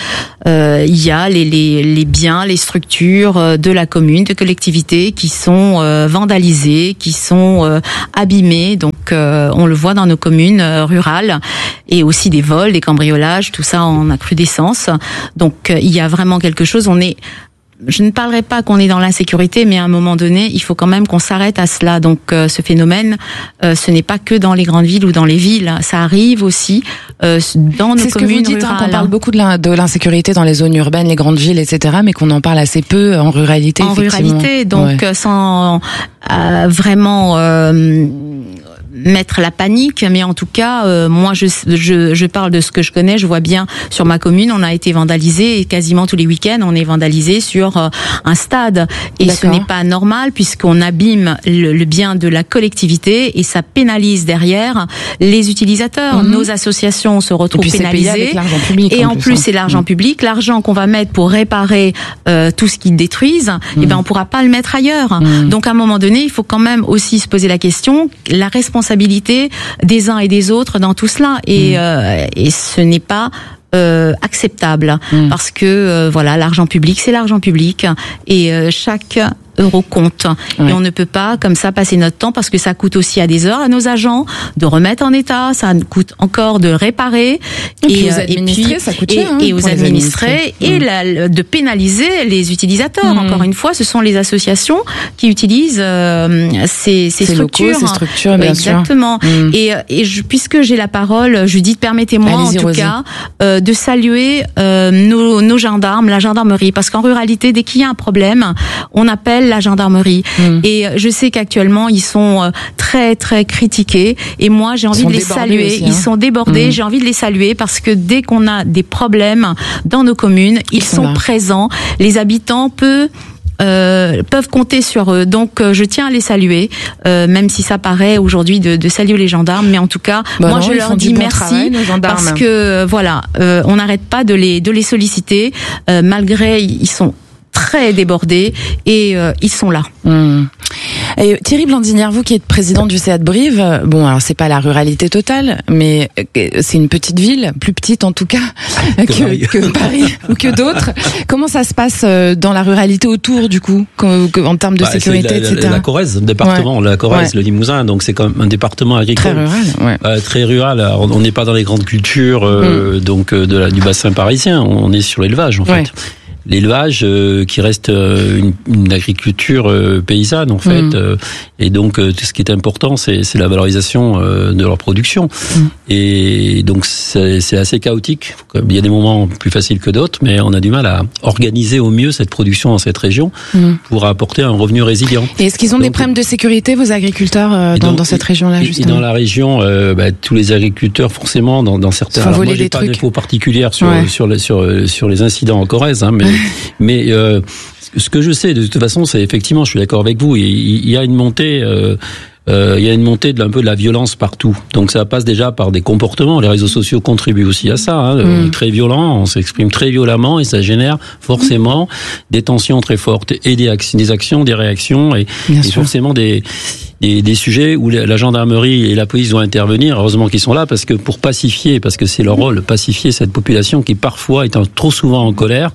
a les biens, les structures de la commune, de collectivité qui sont vandalisées, qui sont abîmées. Donc, on le voit dans nos communes rurales, et aussi des vols, des cambriolages, tout ça en recrudescence. Donc, il y a vraiment quelque chose. Je ne parlerai pas qu'on est dans l'insécurité, mais à un moment donné, il faut quand même qu'on s'arrête à cela. Donc, ce phénomène, ce n'est pas que dans les grandes villes ou dans les villes. Ça arrive aussi dans nos communes rurales. C'est ce que vous dites, qu'on parle beaucoup de l'insécurité dans les zones urbaines, les grandes villes, etc., mais qu'on en parle assez peu en ruralité. En ruralité, donc sans vraiment mettre la panique, mais en tout cas, moi, je parle de ce que je connais. Je vois bien sur ma commune, on a été vandalisé, et quasiment tous les week-ends, on est vandalisé sur un stade. Et ce n'est pas normal, puisqu'on abîme le bien de la collectivité, et ça pénalise derrière les utilisateurs. Nos associations se retrouvent pénalisées. Avec l'argent public, et en plus, c'est l'argent public, l'argent qu'on va mettre pour réparer tout ce qu'ils détruisent. Et ben, on pourra pas le mettre ailleurs. Donc, à un moment donné, il faut quand même aussi se poser la question, la responsabilité des uns et des autres dans tout cela, et ce n'est pas acceptable, parce que l'argent public, c'est l'argent public, et chaque euro compte. Et on ne peut pas comme ça passer notre temps, parce que ça coûte aussi à des heures à nos agents de remettre en état, ça coûte encore de réparer, et aux administrés, ça coûte cher, et aux administrés, et de pénaliser les utilisateurs. Encore une fois, ce sont les associations qui utilisent ces structures. Locaux, ces structures, bien exactement. Sûr. Et puisque j'ai la parole, Judith, permettez-moi en tout cas de saluer nos gendarmes, la gendarmerie, parce qu'en ruralité, dès qu'il y a un problème, on appelle la gendarmerie. Et je sais qu'actuellement, ils sont très, très critiqués. Et moi, j'ai envie de les saluer. Aussi, Ils sont débordés. J'ai envie de les saluer, parce que dès qu'on a des problèmes dans nos communes, ils sont présents. Les habitants peuvent compter sur eux. Donc, je tiens à les saluer, même si ça paraît aujourd'hui de saluer les gendarmes. Mais en tout cas, moi, je leur dis merci, parce que on n'arrête pas de les solliciter, malgré ils sont très débordés, et ils sont là. Et Thierry Blandinière, vous qui êtes président du CA de Brive, bon, alors c'est pas la ruralité totale, mais c'est une petite ville, plus petite en tout cas que Paris ou que d'autres. Comment ça se passe dans la ruralité autour, du coup, en termes de sécurité, etc. La Corrèze, département, la Corrèze, le Limousin, donc c'est quand même un département agricole. Très rural, très rural. Alors, on n'est pas dans les grandes cultures donc du bassin parisien, on est sur l'élevage en fait. L'élevage qui reste une agriculture paysanne en fait, et donc tout ce qui est important, c'est la valorisation de leur production. Et donc c'est assez chaotique. Il y a des moments plus faciles que d'autres, mais on a du mal à organiser au mieux cette production dans cette région pour apporter un revenu résilient. Et est-ce qu'ils ont des problèmes de sécurité, vos agriculteurs, dans cette région-là, justement? Et dans la région, tous les agriculteurs, forcément, dans certains. Alors, moi, j'ai pas d'infos particulières sur les incidents en Corrèze, mais ce que je sais de toute façon, c'est effectivement, je suis d'accord avec vous, il y a une montée. Il y a une montée d'un peu de la violence partout. Donc ça passe déjà par des comportements. Les réseaux sociaux contribuent aussi à ça. Très violent, on s'exprime très violemment, et ça génère forcément des tensions très fortes, et des actions, des réactions, et forcément des sujets où la gendarmerie et la police doivent intervenir. Heureusement qu'ils sont là, parce que pour pacifier, parce que c'est leur rôle, pacifier cette population qui parfois est trop souvent en colère.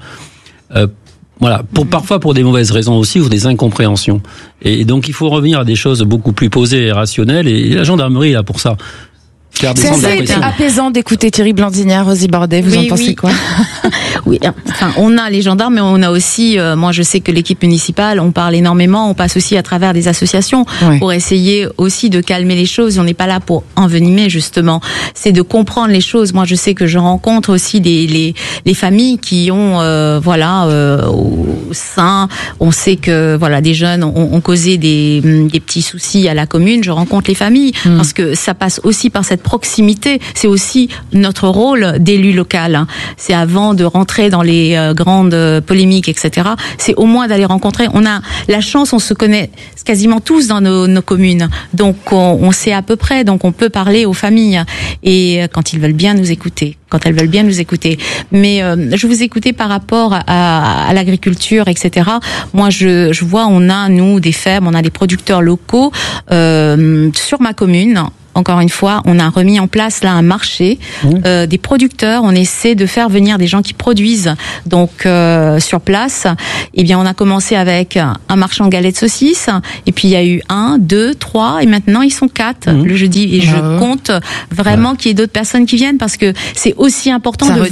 Parfois pour des mauvaises raisons aussi, ou des incompréhensions. Et donc il faut revenir à des choses beaucoup plus posées et rationnelles, et la gendarmerie est là pour ça. C'est assez apaisant d'écouter Thierry Blandinière, Rosie Bordet, vous en pensez quoi? Oui, enfin, on a les gendarmes, mais on a aussi, moi je sais que l'équipe municipale, on parle énormément, on passe aussi à travers des associations pour essayer aussi de calmer les choses. On n'est pas là pour envenimer, justement, c'est de comprendre les choses. Moi je sais que je rencontre aussi les familles qui ont, au sein, on sait que des jeunes ont causé des petits soucis à la commune. Je rencontre les familles parce que ça passe aussi par cette cette proximité, c'est aussi notre rôle d'élu local. Hein. C'est avant de rentrer dans les grandes polémiques, etc. C'est au moins d'aller rencontrer. On a la chance, on se connaît quasiment tous dans nos communes, donc on sait à peu près, donc on peut parler aux familles et quand ils veulent bien nous écouter. Quand elles veulent bien nous écouter. Mais je vous écoutais par rapport à l'agriculture, etc. Moi, je vois, on a, nous, des fermes, on a des producteurs locaux sur ma commune. Encore une fois, on a remis en place là un marché des producteurs. On essaie de faire venir des gens qui produisent donc sur place. Eh bien, on a commencé avec un marchand galets de saucisses, et puis il y a eu 1, 2, 3, et maintenant ils sont 4 le jeudi. Et je compte vraiment qu'il y ait d'autres personnes qui viennent parce que c'est aussi important de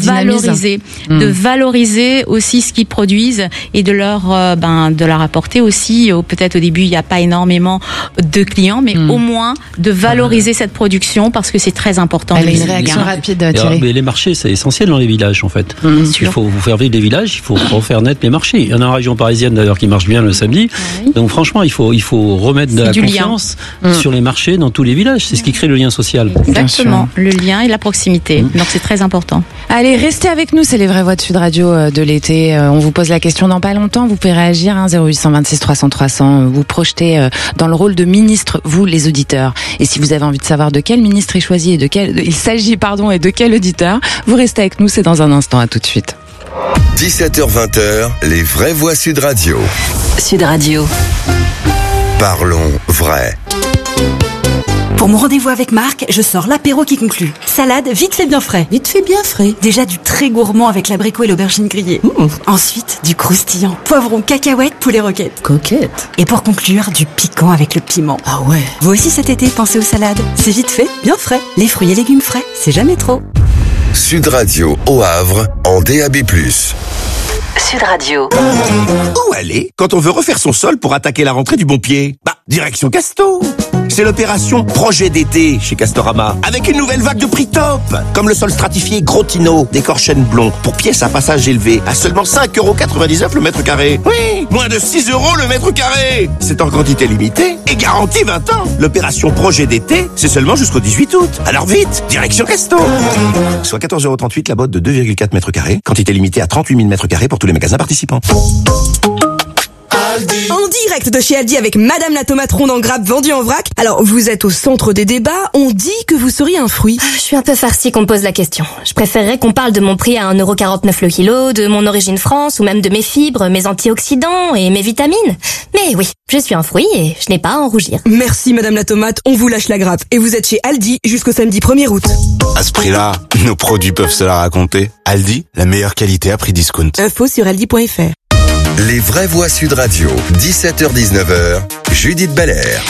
valoriser aussi ce qu'ils produisent et de leur apporter aussi. Peut-être au début il n'y a pas énormément de clients, mais au moins de valoriser cette production parce que c'est très important. Elle a une réaction rapide, Thierry. Mais les marchés, c'est essentiel dans les villages, en fait. Il faut vous faire vivre des villages, il faut refaire naître les marchés. Il y en a en région parisienne, d'ailleurs, qui marche bien le samedi. Oui. Donc, franchement, il faut remettre de la confiance sur les marchés dans tous les villages. C'est ce qui crée le lien social. Exactement. Le lien et la proximité. Donc, c'est très important. Allez, restez avec nous. C'est les vraies voix de Sud Radio de l'été. On vous pose la question dans pas longtemps. Vous pouvez réagir, 0826 300 300. Vous projetez dans le rôle de ministre, vous, les auditeurs. Et si vous avez envie de savoir de quel ministre il s'agit et de quel auditeur, vous restez avec nous, c'est dans un instant, à tout de suite. 17h-20h, les vraies voix Sud Radio. Sud Radio. Parlons vrai. Pour mon rendez-vous avec Marc, je sors l'apéro qui conclut. Salade, vite fait bien frais. Vite fait bien frais. Déjà du très gourmand avec l'abricot et l'aubergine grillée. Ensuite, du croustillant, poivron, cacahuètes, poulet roquette. Coquette. Et pour conclure, du piquant avec le piment. Ah ouais. Vous aussi cet été, pensez aux salades. C'est vite fait, bien frais. Les fruits et légumes frais, c'est jamais trop. Sud Radio au Havre, en DAB+. Sud Radio. Où aller quand on veut refaire son sol pour attaquer la rentrée du bon pied? Direction Casto. C'est l'opération Projet d'été chez Castorama, avec une nouvelle vague de prix top, comme le sol stratifié Grotino d'Écorchène Blond, pour pièces à passage élevé, à seulement 5,99€ le mètre carré. Oui, moins de 6€ le mètre carré. C'est en quantité limitée et garantie 20 ans. L'opération Projet d'été, c'est seulement jusqu'au 18 août. Alors vite, direction Casto. Soit 14,38€ la botte de 2,4 mètres carrés, quantité limitée à 38 000 mètres carrés pour tous les magasins participants. En direct de chez Aldi avec Madame la tomate ronde en grappe vendue en vrac. Alors, vous êtes au centre des débats, on dit que vous seriez un fruit. Je suis un peu farcie qu'on me pose la question. Je préférerais qu'on parle de mon prix à 1,49€ le kilo, de mon origine France, ou même de mes fibres, mes antioxydants et mes vitamines. Mais oui, je suis un fruit et je n'ai pas à en rougir. Merci Madame la tomate, on vous lâche la grappe. Et vous êtes chez Aldi jusqu'au samedi 1er août. À ce prix-là, nos produits peuvent se la raconter. Aldi, la meilleure qualité à prix discount. Info sur aldi.fr. Les vraies voix Sud Radio, 17h-19h, Judith Belair.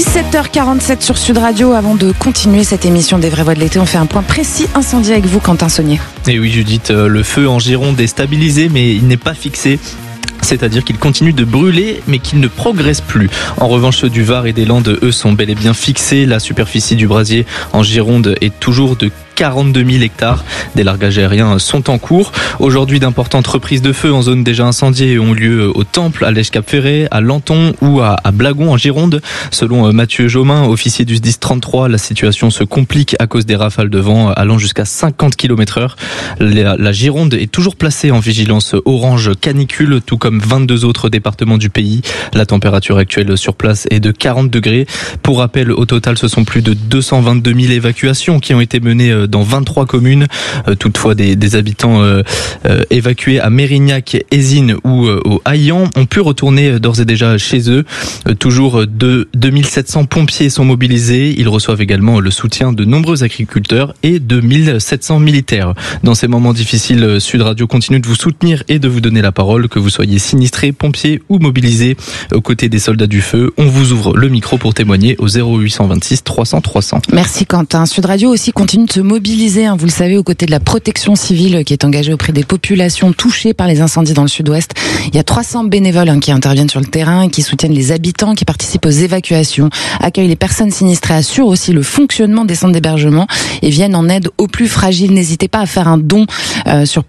17h47 sur Sud Radio. Avant de continuer cette émission des vraies voix de l'été, on fait un point précis incendie avec vous, Quentin Saunier. Et oui, Judith, le feu en Gironde est stabilisé, mais il n'est pas fixé. C'est-à-dire qu'il continue de brûler, mais qu'il ne progresse plus. En revanche, ceux du Var et des Landes, eux, sont bel et bien fixés. La superficie du brasier en Gironde est toujours de 42 000 hectares. Des largages aériens sont en cours. Aujourd'hui, d'importantes reprises de feu en zone déjà incendiée ont lieu au Temple, à Lèche-Cap-Ferré, à Lanton ou à Blagon en Gironde. Selon Mathieu Jomain, officier du SDIS 33, la situation se complique à cause des rafales de vent allant jusqu'à 50 km/h. La Gironde est toujours placée en vigilance orange canicule, tout comme 22 autres départements du pays. La température actuelle sur place est de 40 degrés. Pour rappel, au total, ce sont plus de 222 000 évacuations qui ont été menées dans 23 communes. Toutefois, des habitants évacués à Mérignac, Ézine ou au Haillan ont pu retourner d'ores et déjà chez eux. Toujours 2700 pompiers sont mobilisés. Ils reçoivent également le soutien de nombreux agriculteurs et de 1700 militaires. Dans ces moments difficiles, Sud Radio continue de vous soutenir et de vous donner la parole, que vous soyez sinistrés, pompiers ou mobilisés aux côtés des soldats du feu. On vous ouvre le micro pour témoigner au 0826 300 300. Merci Quentin. Sud Radio aussi continue de se mobiliser, vous le savez, aux côtés de la protection civile qui est engagée auprès des populations touchées par les incendies dans le sud-ouest. Il y a 300 bénévoles qui interviennent sur le terrain, qui soutiennent les habitants, qui participent aux évacuations, accueillent les personnes sinistrées, assurent aussi le fonctionnement des centres d'hébergement et viennent en aide aux plus fragiles. N'hésitez pas à faire un don sur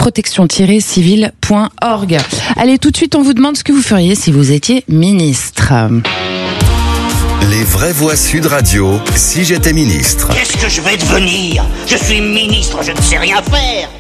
protection-civile.org. Allez, tout de suite, on vous demande ce que vous feriez si vous étiez ministre. Les vraies voix Sud Radio, si j'étais ministre. Qu'est-ce que je vais devenir? Je suis ministre, je ne sais rien faire.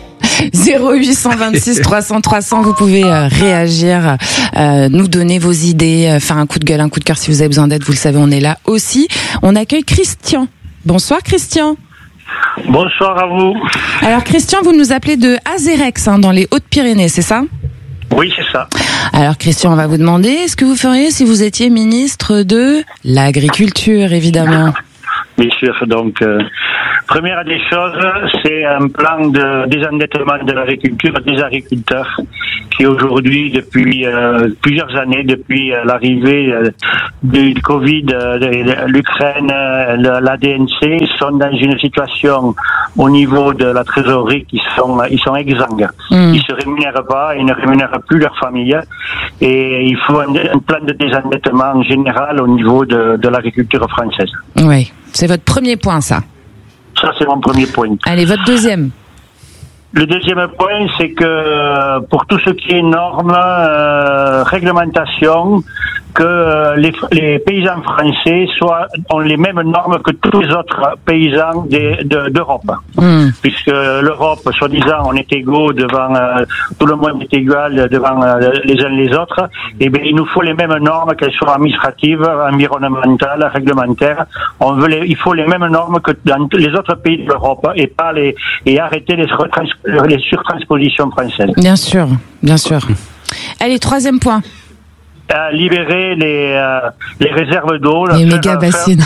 0826 300 300, vous pouvez réagir, nous donner vos idées, faire un coup de gueule, un coup de cœur si vous avez besoin d'aide, vous le savez, on est là aussi. On accueille Christian. Bonsoir Christian. Bonsoir à vous. Alors Christian, vous nous appelez de Azérex, dans les Hautes-Pyrénées, c'est ça ? Oui, c'est ça. Alors Christian, on va vous demander ce que vous feriez si vous étiez ministre de l'Agriculture, évidemment. Bien sûr, donc première des choses, c'est un plan de désendettement de l'agriculture des agriculteurs qui aujourd'hui, depuis plusieurs années, depuis l'arrivée du Covid, l'Ukraine, la DNC, sont dans une situation au niveau de la trésorerie ils sont exsangues. Ils se rémunèrent pas, ils ne rémunèrent plus leur famille et il faut un plan de désendettement général au niveau de l'agriculture française. Oui, c'est votre premier point, ça. Ça, c'est mon premier point. Allez, votre deuxième. Le deuxième point, c'est que pour tout ce qui est normes, réglementation, que les paysans français ont les mêmes normes que tous les autres paysans d'Europe. Puisque l'Europe, soi-disant, on est égaux devant, tout le monde est égal devant les uns les autres, et bien il nous faut les mêmes normes, qu'elles soient administratives, environnementales, réglementaires. Il faut les mêmes normes que dans les autres pays de l'Europe et arrêter les surtranspositions françaises. Bien sûr, bien sûr. Allez, troisième point. Libérer les réserves d'eau. Les méga bassines.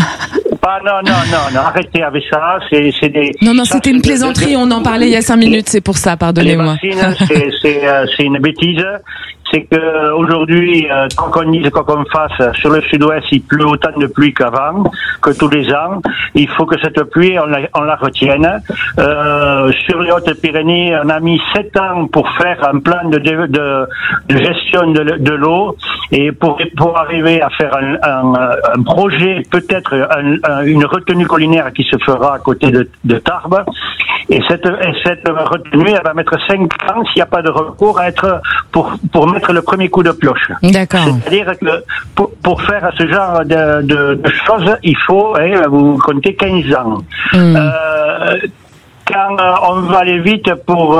Non, arrêtez avec ça. Non, c'était une plaisanterie. On en parlait il y a 5 minutes. C'est pour ça. Pardonnez-moi. Les bassines, c'est une bêtise. C'est que aujourd'hui, quoi qu'on dise, quoi qu'on fasse, sur le sud-ouest, il pleut autant de pluie qu'avant, que tous les ans. Il faut que cette pluie, on la retienne. Sur les Hautes-Pyrénées, on a mis 7 ans pour faire un plan de gestion de l'eau et pour arriver à faire un projet, peut-être une retenue collinaire qui se fera à côté de Tarbes. Et cette retenue, elle va mettre 5 ans s'il n'y a pas de recours à être pour mettre le premier coup de pioche. D'accord. C'est-à-dire que pour faire ce genre de choses, il faut, vous comptez 15 ans. Quand on va aller vite pour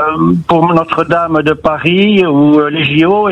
Notre-Dame de Paris ou les JO,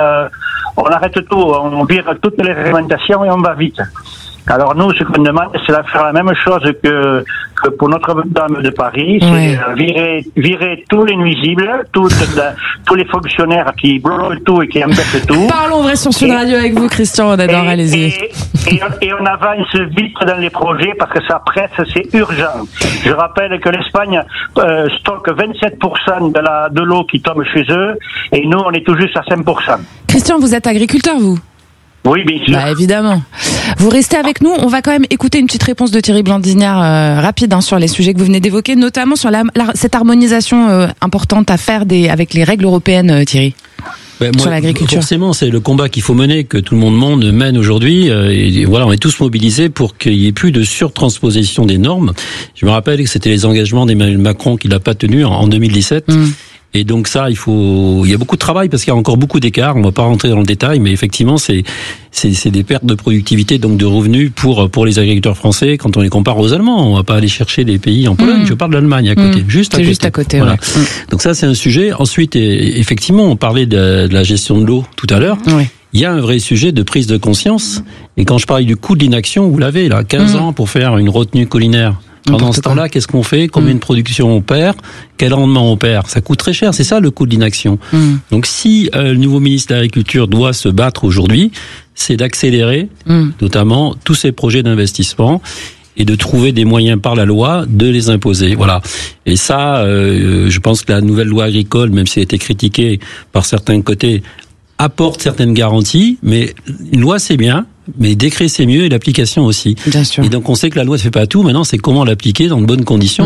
on arrête tout, on vire toutes les réglementations et on va vite. Alors nous, ce qu'on demande, c'est de faire la même chose que pour Notre-Dame de Paris, c'est virer tous les nuisibles, tous les fonctionnaires qui bloquent tout et qui embêtent tout. Parlons vrai sur Sud Radio avec vous, Christian, on adore, allez-y. Et on avance vite dans les projets parce que ça presse, c'est urgent. Je rappelle que l'Espagne stocke 27% de l'eau qui tombe chez eux et nous, on est tout juste à 5%. Christian, vous êtes agriculteur, vous ? Oui, bien sûr. Bah, évidemment. Vous restez avec nous. On va quand même écouter une petite réponse de Thierry Blandignard rapide sur les sujets que vous venez d'évoquer, notamment sur cette harmonisation importante à faire avec les règles européennes, Thierry. Sur l'agriculture. Forcément, c'est le combat qu'il faut mener, que tout le monde mène aujourd'hui. Et voilà, on est tous mobilisés pour qu'il y ait plus de surtransposition des normes. Je me rappelle que c'était les engagements d'Emmanuel Macron qu'il n'a pas tenus en 2017. Et donc ça, il y a beaucoup de travail parce qu'il y a encore beaucoup d'écarts. On va pas rentrer dans le détail, mais effectivement, c'est des pertes de productivité, donc de revenus pour les agriculteurs français quand on les compare aux Allemands. On va pas aller chercher des pays en Pologne. Je parle de l'Allemagne à côté, juste à côté. Voilà. Ouais. Donc ça, c'est un sujet. Ensuite, effectivement, on parlait de la gestion de l'eau tout à l'heure. Oui. Il y a un vrai sujet de prise de conscience. Et quand je parlais du coût de l'inaction, vous l'avez là, 15 ans pour faire une retenue collinaire. Pendant ce temps-là, qu'est-ce qu'on fait? Combien de production on perd? Quel rendement on perd? Ça coûte très cher, c'est ça le coût de l'inaction. Donc si le nouveau ministre de l'Agriculture doit se battre aujourd'hui, c'est d'accélérer notamment tous ces projets d'investissement et de trouver des moyens par la loi de les imposer. Voilà. Et ça, je pense que la nouvelle loi agricole, même si elle a été critiquée par certains côtés, apporte certaines garanties, mais une loi c'est bien, mais décret c'est mieux et l'application aussi. Bien sûr. Et donc on sait que la loi ne fait pas tout, maintenant c'est comment l'appliquer dans de bonnes conditions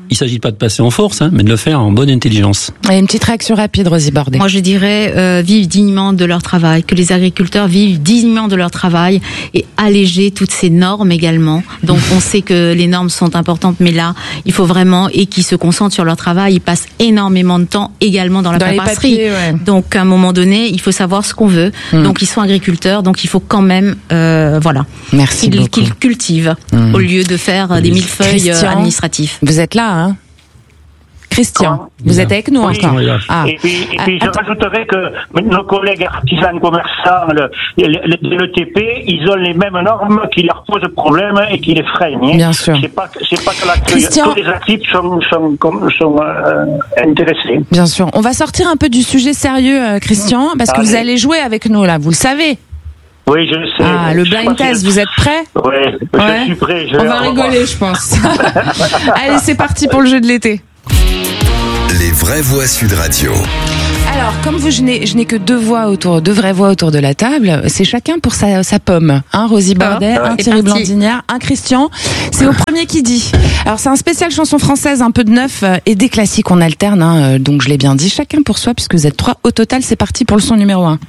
il s'agit pas de passer en force, mais de le faire en bonne intelligence. Et une petite réaction rapide, Rosie Bordet. Moi, je dirais vivre dignement de leur travail, que les agriculteurs vivent dignement de leur travail et alléger toutes ces normes également. Donc, on sait que les normes sont importantes, mais là, il faut vraiment, et qu'ils se concentrent sur leur travail, ils passent énormément de temps également dans la paperasserie. Donc, à un moment donné, il faut savoir ce qu'on veut. Donc, ils sont agriculteurs, donc il faut quand même, Merci beaucoup. Qu'ils cultivent au lieu de faire des millefeuilles administratifs. Vous êtes là, hein? Christian, vous êtes avec nous encore. Et puis je rajouterais que nos collègues artisans commerçants, le TP, ils ont les mêmes normes qui leur posent problème et qui les freinent. Bien sûr. C'est pas que la Christian, tous les actifs sont intéressés. Bien sûr. On va sortir un peu du sujet sérieux, Christian, parce que vous allez jouer avec nous là, vous le savez. Oui, je le sais. Ah, le blind test, vous êtes prêts? Oui, je suis prêt. On va rigoler, je pense. Allez, c'est parti pour le jeu de l'été. Les vraies voix Sud Radio. Alors, comme je n'ai que deux vraies voix autour de la table, c'est chacun pour sa pomme. Un Rosie Bordet, un Thierry Blandinière, un Christian. C'est au premier qui dit. Alors, c'est un spécial chanson française, un peu de neuf et des classiques, on alterne, donc je l'ai bien dit. Chacun pour soi, puisque vous êtes 3 au total. C'est parti pour le son numéro 1.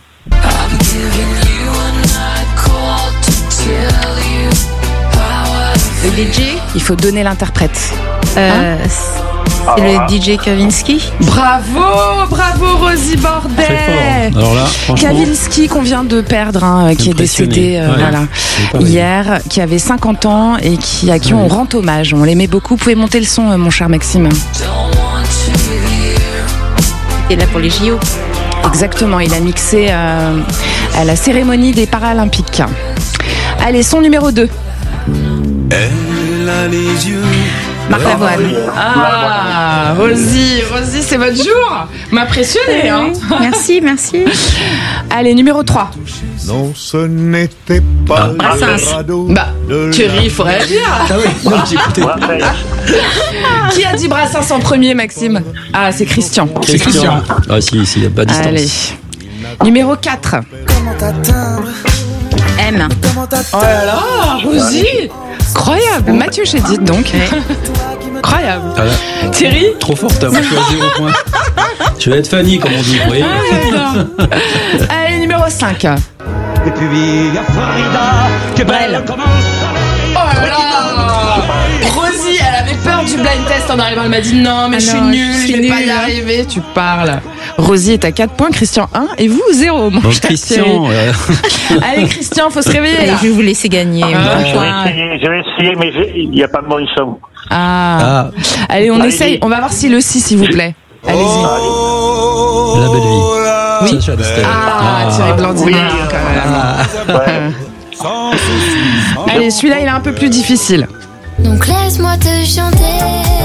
Le DJ? Il faut donner l'interprète. C'est le DJ Kavinsky. Bravo Rosie Bordet. Alors là, Kavinsky qu'on vient de perdre, qui est décédé hier, qui avait 50 ans et à qui on rend hommage. On l'aimait beaucoup. Vous pouvez monter le son, mon cher Maxime. Et là pour les JO. Exactement, il a mixé à la cérémonie des Paralympiques. Allez, son numéro 2. Elle a les yeux. Marc Lavoine. Ah, Rosie, c'est votre jour. M'impressionner, hein. Merci. Allez, numéro 3. Non, ce n'était pas Brassens. Thierry, il faut réagir. Qui a dit Brassens en premier, Maxime? Ah, c'est Christian. C'est Christian. Ah, si, il n'y a pas de distance. Allez. Numéro 4. M. Oh là là, Rosie. Incroyable. Mathieu Chédid, donc. Incroyable. Thierry? Trop forte, moi je suis à 0 points. Je vais être Fanny, comme on dit. Oui. Allez, numéro 5. Et puis à Florida, que belle commence. Oh là là. Rosie, elle avait peur du blind test en arrivant. Elle m'a dit non, mais je suis nulle, je vais pas y arriver. Tu parles. Rosie est à 4 points, Christian 1 et vous 0. Mon cher Christian. Allez, Christian, faut se réveiller. Je vais vous laisser gagner. Je vais essayer, mais il n'y a pas de bon son. Allez, on essaye. On va voir si le si, s'il vous plaît. Allez-y. La belle vie. Oui. Thierry Blandinière, quand même. Allez, celui-là, il est un peu plus difficile. Donc laisse-moi te chanter.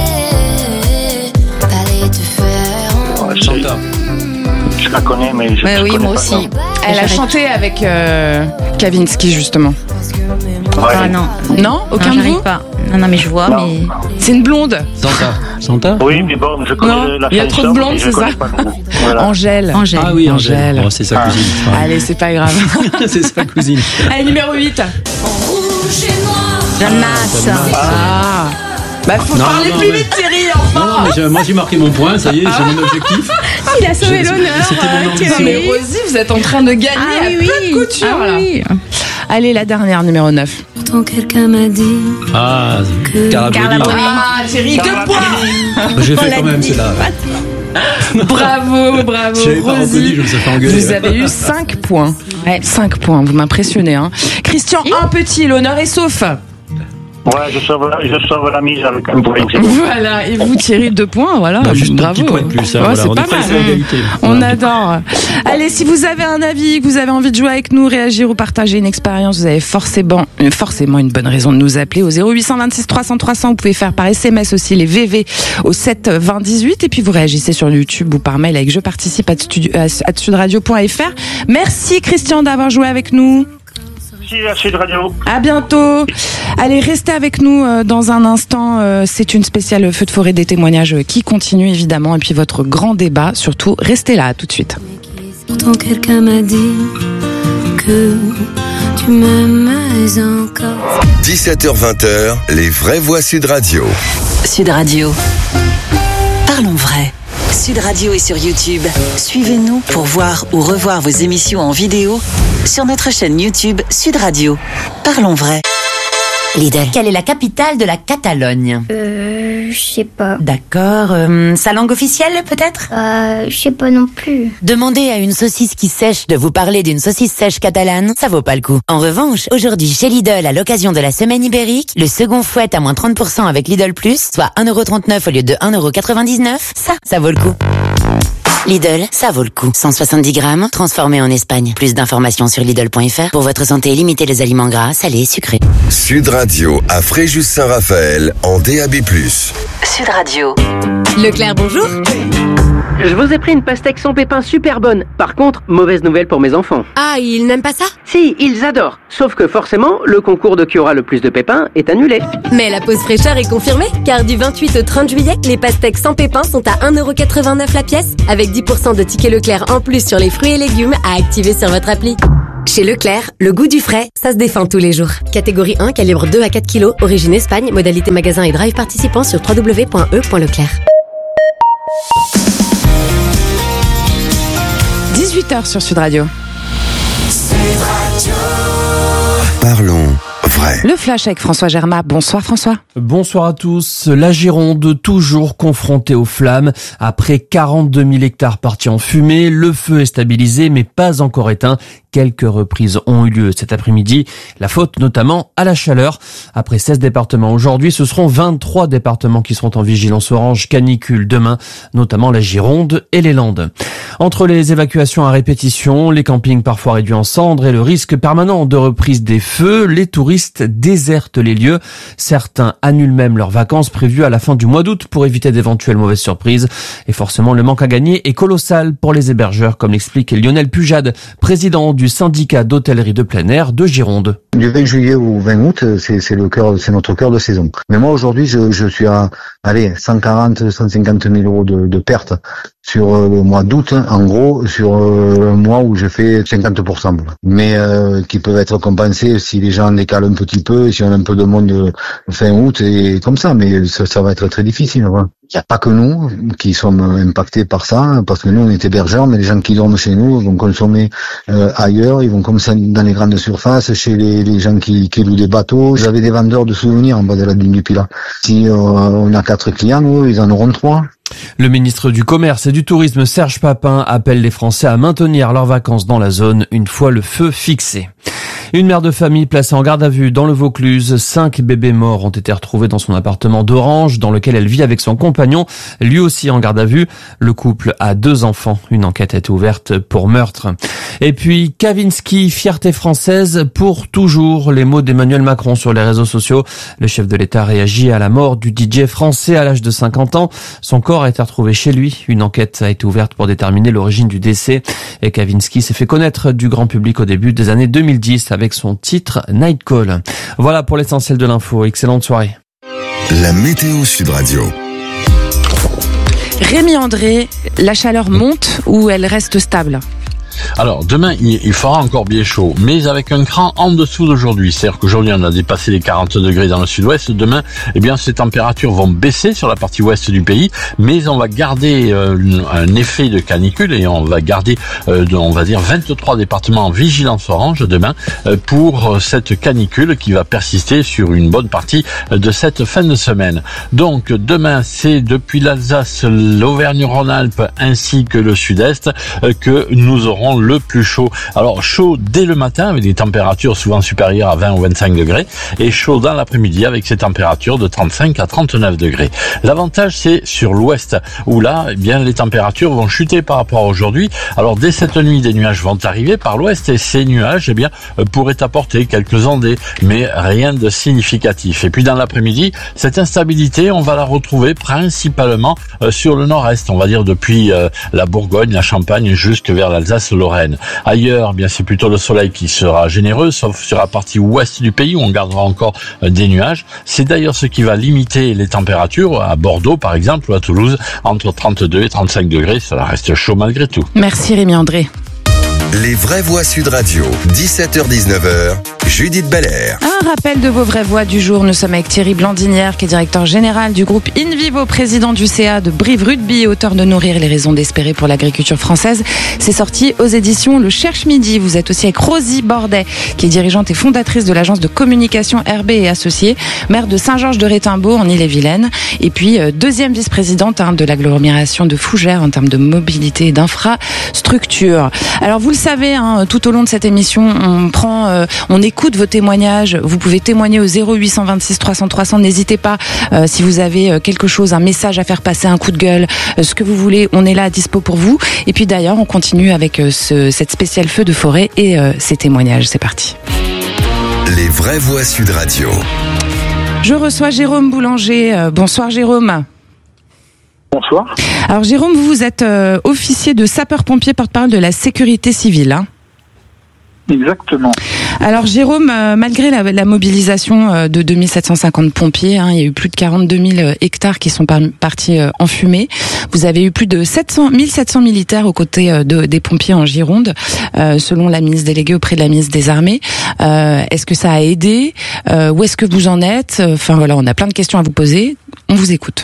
Allez te faire. Chanta. Je la connais, mais je oui, moi aussi. Elle a chanté avec Kavinsky, justement. Ah non. Non, aucun de vous? Pas. Non, mais je vois, mais. C'est une blonde. Santa. Oui, mais bon, je connais la chanson. Il y a trop de blondes, c'est ça? Voilà. Angèle. Ah oui, Angèle. Oh, c'est sa cousine. Allez, c'est pas grave. C'est sa cousine. Allez, numéro 8. Jeanne Masse. Faut parler plus vite, Thierry, enfin. Non, mais moi j'ai marqué mon point, ça y est, j'ai mon objectif. Il a sauvé l'honneur. Thierry. Mais Rosie, vous êtes en train de gagner à plein de couture, là. Oui. Allez, la dernière, numéro 9. Pourtant quelqu'un m'a dit. Carla Bruni. Thierry, 2 points. J'ai fait quand même, c'est là. Bravo, J'avais pas reconnu, je me suis fait engueuler. Vous avez eu 5 points. 5 points, vous m'impressionnez. Hein. Christian, un petit, l'honneur est sauf. Ouais, je sauve la mise avec un point. Voilà, et vous Thierry 2 points, voilà. Juste bravo. un petit point de plus, hein, ouais, voilà. C'est On pas est presque mal. à égalité. On adore. Allez, si vous avez un avis, que vous avez envie de jouer avec nous, réagir ou partager une expérience, vous avez forcément une bonne raison de nous appeler au 0826 300 300. Vous pouvez faire par SMS aussi les VV au 7 20 18 et puis vous réagissez sur YouTube ou par mail avec je participe à sudradio.fr. Merci Christian d'avoir joué avec nous. Merci de radio. À bientôt. Allez, restez avec nous dans un instant. C'est une spéciale feu de forêt des témoignages qui continue évidemment. Et puis votre grand débat, surtout, restez là tout de suite. Pourtant quelqu'un m'a dit que tu m'aimes encore. 17h-20h, les vraies voix Sud Radio. Sud Radio. Parlons vrai. Sud Radio est sur YouTube. Suivez-nous pour voir ou revoir vos émissions en vidéo sur notre chaîne YouTube Sud Radio. Parlons vrai. Lidl. Quelle est la capitale de la Catalogne? Je sais pas. D'accord. Sa langue officielle, peut-être? Je sais pas non plus. Demandez à une saucisse qui sèche de vous parler d'une saucisse sèche catalane, ça vaut pas le coup. En revanche, aujourd'hui, chez Lidl, à l'occasion de la semaine ibérique, le second fouet à moins 30% avec Lidl Plus, soit 1,39€ au lieu de 1,99€, ça vaut le coup. Lidl, ça vaut le coup. 170 grammes, transformé en Espagne. Plus d'informations sur Lidl.fr. Pour votre santé, limitez les aliments gras, salés, sucrés. Sud Radio à Fréjus-Saint-Raphaël en DAB+. Sud Radio. Leclerc, bonjour. Je vous ai pris une pastèque sans pépins super bonne. Par contre, mauvaise nouvelle pour mes enfants. Ah, ils n'aiment pas ça? Si, ils adorent. Sauf que forcément, le concours de qui aura le plus de pépins est annulé. Mais la pause fraîcheur est confirmée, car du 28 au 30 juillet, les pastèques sans pépins sont à 1,89€ la pièce, avec 10% de tickets Leclerc en plus sur les fruits et légumes à activer sur votre appli. Chez Leclerc, le goût du frais, ça se défend tous les jours. Catégorie 1, calibre 2 à 4 kg, origine Espagne, modalité magasin et drive participant sur www.e.leclerc. 18h sur Sud Radio. Parlons vrai. Le flash avec François Germain. Bonsoir François. Bonsoir à tous. La Gironde, toujours confrontée aux flammes. Après 42 000 hectares partis en fumée, le feu est stabilisé mais pas encore éteint. Quelques reprises ont eu lieu cet après-midi. La faute notamment à la chaleur. Après 16 départements aujourd'hui, ce seront 23 départements qui seront en vigilance orange canicule demain, notamment la Gironde et les Landes. Entre les évacuations à répétition, les campings parfois réduits en cendres et le risque permanent de reprise des feux, les touristes désertent les lieux. Certains annulent même leurs vacances prévues à la fin du mois d'août pour éviter d'éventuelles mauvaises surprises. Et forcément, le manque à gagner est colossal pour les hébergeurs, comme l'explique Lionel Pujade, président du syndicat d'hôtellerie de plein air de Gironde. Du 20 juillet au 20 août, c'est notre cœur de saison. Mais moi aujourd'hui, je suis à 150 000 euros de pertes sur le mois d'août, en gros, sur un mois où je fais 50%. Mais qui peuvent être compensés si les gens décalent un petit peu, et si on a un peu de monde fin août et comme ça. Mais ça va être très difficile. Ouais. Il n'y a pas que nous qui sommes impactés par ça, parce que nous on est hébergeurs, mais les gens qui dorment chez nous vont consommer ailleurs, ils vont comme ça dans les grandes surfaces, chez les gens qui louent des bateaux. J'avais des vendeurs de souvenirs en bas de la dune du Pilat. Si on a 4 clients, nous, ils en auront 3. Le ministre du Commerce et du Tourisme, Serge Papin, appelle les Français à maintenir leurs vacances dans la zone une fois le feu fixé. Une mère de famille placée en garde à vue dans le Vaucluse. 5 bébés morts ont été retrouvés dans son appartement d'Orange, dans lequel elle vit avec son compagnon, lui aussi en garde à vue. Le couple a 2 enfants. Une enquête a été ouverte pour meurtre. Et puis, Kavinsky, fierté française pour toujours. Les mots d'Emmanuel Macron sur les réseaux sociaux. Le chef de l'État réagit à la mort du DJ français à l'âge de 50 ans. Son corps a été retrouvé chez lui. Une enquête a été ouverte pour déterminer l'origine du décès. Et Kavinsky s'est fait connaître du grand public au début des années 2010 avec son titre Night Call. Voilà pour l'essentiel de l'info. Excellente soirée. La météo Sud Radio. Rémi André, la chaleur monte ou elle reste stable ? Alors, demain, il fera encore bien chaud, mais avec un cran en dessous d'aujourd'hui. C'est-à-dire qu'aujourd'hui, on a dépassé les 40 degrés dans le sud-ouest. Demain, eh bien, ces températures vont baisser sur la partie ouest du pays, mais on va garder un effet de canicule et on va garder, on va dire, 23 départements en vigilance orange demain pour cette canicule qui va persister sur une bonne partie de cette fin de semaine. Donc, demain, c'est depuis l'Alsace, l'Auvergne-Rhône-Alpes ainsi que le sud-est que nous aurons le plus chaud. Alors chaud dès le matin avec des températures souvent supérieures à 20 ou 25 degrés et chaud dans l'après-midi avec ces températures de 35 à 39 degrés. L'avantage c'est sur l'ouest où là eh bien les températures vont chuter par rapport à aujourd'hui. Alors dès cette nuit des nuages vont arriver par l'ouest et ces nuages eh bien pourraient apporter quelques ondées mais rien de significatif. Et puis dans l'après-midi, cette instabilité on va la retrouver principalement sur le nord-est, on va dire depuis la Bourgogne, la Champagne jusque vers l'Alsace, Lorraine. Ailleurs, bien c'est plutôt le soleil qui sera généreux, sauf sur la partie ouest du pays où on gardera encore des nuages. C'est d'ailleurs ce qui va limiter les températures à Bordeaux par exemple ou à Toulouse entre 32 et 35 degrés. Ça reste chaud malgré tout. Merci Rémi André. Les vraies voix Sud Radio, 17h-19h, Judith Belair. Un rappel de vos vraies voix du jour. Nous sommes avec Thierry Blandinière, qui est directeur général du groupe InVivo, président du CA de Brive Rugby, auteur de Nourrir les raisons d'espérer pour l'agriculture française. C'est sorti aux éditions Le Cherche Midi. Vous êtes aussi avec Rosie Bordet, qui est dirigeante et fondatrice de l'agence de communication RB et Associés, maire de Saint-Georges-de-Rétimbaud en Ille-et-Vilaine, et puis deuxième vice-présidente de l'agglomération de Fougères en termes de mobilité et d'infrastructure. Alors vous le savez, tout au long de cette émission, on écoute vos témoignages. Vous pouvez témoigner au 0826 300 300. N'hésitez pas si vous avez quelque chose, un message à faire passer, un coup de gueule, ce que vous voulez. On est là à dispo pour vous. Et puis d'ailleurs, on continue avec cette spéciale feu de forêt et ces témoignages. C'est parti. Les vraies voix Sud Radio. Je reçois Jérôme Boulanger. Bonsoir Jérôme. Bonsoir. Alors Jérôme, vous êtes officier de sapeur-pompier, porte-parole de la sécurité civile. Exactement. Alors Jérôme, malgré la mobilisation de 2750 pompiers, il y a eu plus de 42 000 hectares qui sont partis en fumée. Vous avez eu plus de 1700 militaires aux côtés des pompiers en Gironde, selon la ministre déléguée auprès de la ministre des Armées. Est-ce que ça a aidé ? Où est-ce que vous en êtes ? Enfin voilà, on a plein de questions à vous poser. On vous écoute.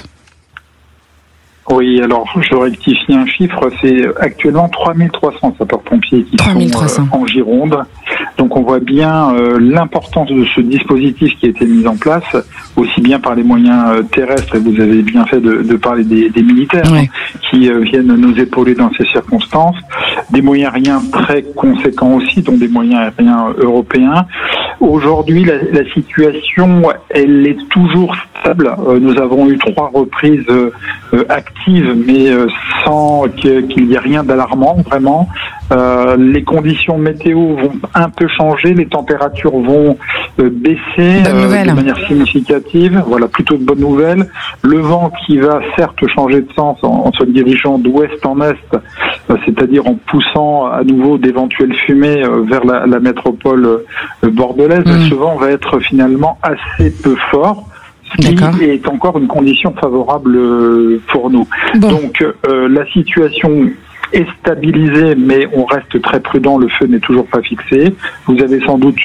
Oui, alors je rectifie un chiffre, c'est actuellement 3300 sapeurs-pompiers qui sont en Gironde. Donc on voit bien l'importance de ce dispositif qui a été mis en place, aussi bien par les moyens terrestres, et vous avez bien fait de parler des militaires qui viennent nous épauler dans ces circonstances, des moyens aériens très conséquents aussi, dont des moyens aériens européens. Aujourd'hui, la situation, elle est toujours stable. Nous avons eu 3 reprises actives, mais sans qu'il y ait rien d'alarmant, vraiment. Les conditions météo vont un peu changer, les températures vont baisser de manière significative. Voilà, plutôt de bonnes nouvelles. Le vent qui va certes changer de sens en se dirigeant d'ouest en est, c'est-à-dire en poussant à nouveau d'éventuelles fumées vers la métropole bordelaise. Ce vent va être finalement assez peu fort, ce qui est encore une condition favorable pour nous. Donc la situation est stabilisé, mais on reste très prudent, le feu n'est toujours pas fixé. Vous avez sans doute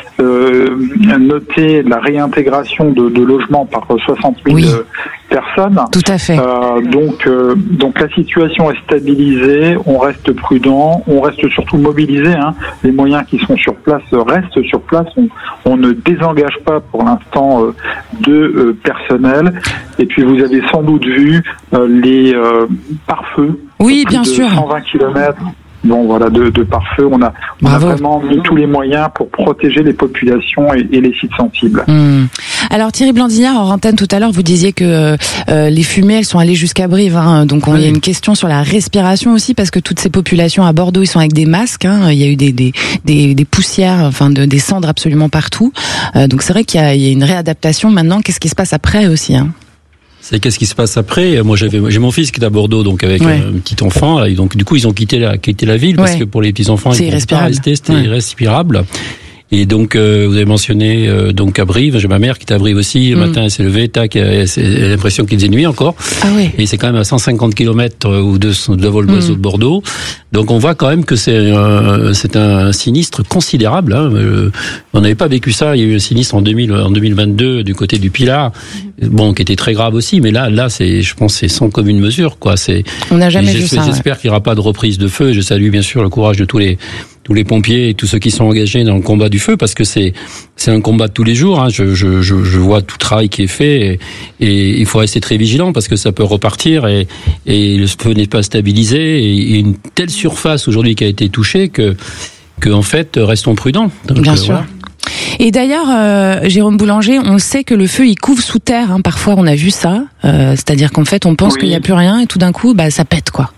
noté la réintégration de logements par 60 000 personnes. Tout à fait. Donc la situation est stabilisée, on reste prudent, on reste surtout mobilisé. Les moyens qui sont sur place restent sur place. On ne désengage pas pour l'instant de personnel. Et puis vous avez sans doute vu les pare-feux. Oui, bien sûr. 120 km. Bon, voilà, de pare-feu. On a vraiment mis tous les moyens pour protéger les populations et les sites sensibles. Alors Thierry Blandinière, en antenne tout à l'heure, vous disiez que les fumées, elles sont allées jusqu'à Brive. Donc il y a une question sur la respiration aussi, parce que toutes ces populations à Bordeaux, ils sont avec des masques. Il y a eu des poussières, enfin des cendres absolument partout. Donc c'est vrai qu'il y a une réadaptation maintenant. Qu'est-ce qui se passe après aussi C'est qu'est-ce qui se passe après. Moi, j'ai mon fils qui est à Bordeaux, donc avec un petit enfant. Et donc, du coup, ils ont quitté la ville parce que pour les petits enfants, ils ne pouvaient pas rester. C'était irrespirable. Et donc, vous avez mentionné donc à Brive. J'ai ma mère qui est à Brive aussi. Le matin, elle s'est levée, tac, c'est l'impression qu'il faisait nuit encore. Et c'est quand même à 150 km ou de vol d'oiseau de Bordeaux. Donc, on voit quand même que c'est un sinistre considérable. On n'avait pas vécu ça. Il y a eu un sinistre en 2022 du côté du Pilat, qui était très grave aussi. Mais là, je pense, c'est sans commune mesure, quoi. On n'a jamais vu ça. J'espère qu'il n'y aura pas de reprise de feu. Je salue bien sûr le courage de tous les pompiers et tous ceux qui sont engagés dans le combat du feu, parce que c'est un combat de tous les jours. Je vois tout le travail qui est fait et il faut rester très vigilant parce que ça peut repartir et le feu n'est pas stabilisé et une telle surface aujourd'hui qui a été touchée que en fait restons prudents. Donc, bien sûr. Voilà. Et d'ailleurs, Jérôme Boulanger, on sait que le feu il couve sous terre. Parfois, on a vu ça. C'est-à-dire qu'en fait, on pense qu'il n'y a plus rien et tout d'un coup, ça pète, quoi.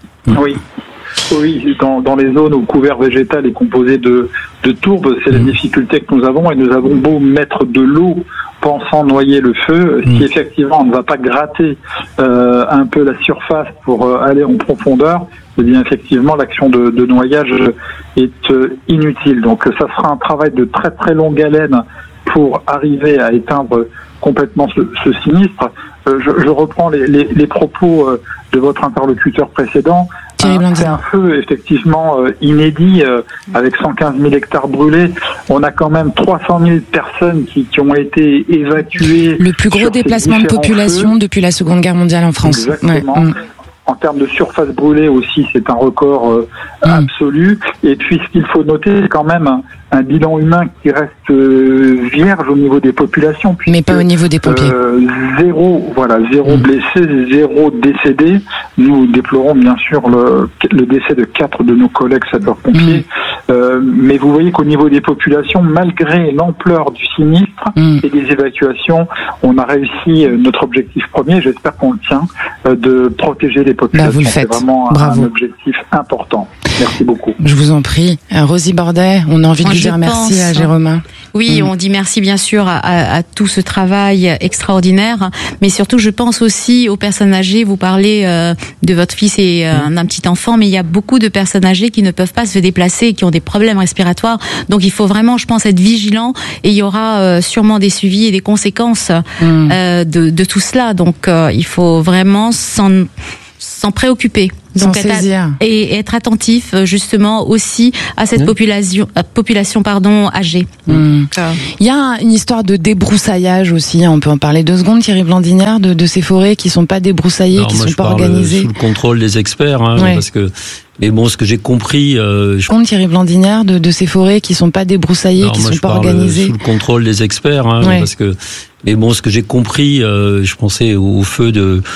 Oui, dans les zones où le couvert végétal est composé de tourbe, c'est la difficulté que nous avons, et nous avons beau mettre de l'eau pensant noyer le feu, si effectivement on ne va pas gratter un peu la surface pour aller en profondeur, eh bien effectivement l'action de noyage est inutile. Donc ça sera un travail de très très longue haleine pour arriver à éteindre complètement ce sinistre. Je reprends les propos de votre interlocuteur précédent. C'est un feu effectivement inédit avec 115 000 hectares brûlés. On a quand même 300 000 personnes qui ont été évacuées. Le plus gros déplacement de population depuis la Seconde Guerre mondiale en France. Exactement. Ouais. En termes de surface brûlée aussi, c'est un record absolu. Et puis, ce qu'il faut noter, c'est quand même un bilan humain qui reste vierge au niveau des populations. Mais pas au niveau des pompiers. Zéro blessé, zéro décédé. Nous déplorons bien sûr le décès de 4 de nos collègues sapeurs-pompiers. Mais vous voyez qu'au niveau des populations, malgré l'ampleur du sinistre et des évacuations, on a réussi notre objectif premier, j'espère qu'on le tient, de protéger les populations. Vous le faites. C'est vraiment un objectif important. Merci beaucoup. Je vous en prie. Rosie Bordet, on a envie de dire merci à Jérôme. Oui, on dit merci bien sûr à tout ce travail extraordinaire, mais surtout je pense aussi aux personnes âgées. Vous parlez de votre fils et d'un petit enfant, mais il y a beaucoup de personnes âgées qui ne peuvent pas se déplacer, qui ont des problèmes respiratoires. Donc il faut vraiment, je pense, être vigilant et il y aura sûrement des suivis et des conséquences de tout cela. Donc il faut vraiment s'en préoccuper. Donc être attentif justement aussi à cette population âgée. Il y a une histoire de débroussaillage aussi, on peut en parler 2 secondes, Thierry Blandinière, de ces forêts qui sont pas débroussaillées, qui sont pas organisées. Sous le contrôle des experts, parce que. Mais bon, ce que j'ai compris, Thierry Blandinière, de ces forêts qui sont pas débroussaillées, qui sont pas organisées. Sous le contrôle des experts, parce que. Mais bon, ce que j'ai compris, je pensais au feu de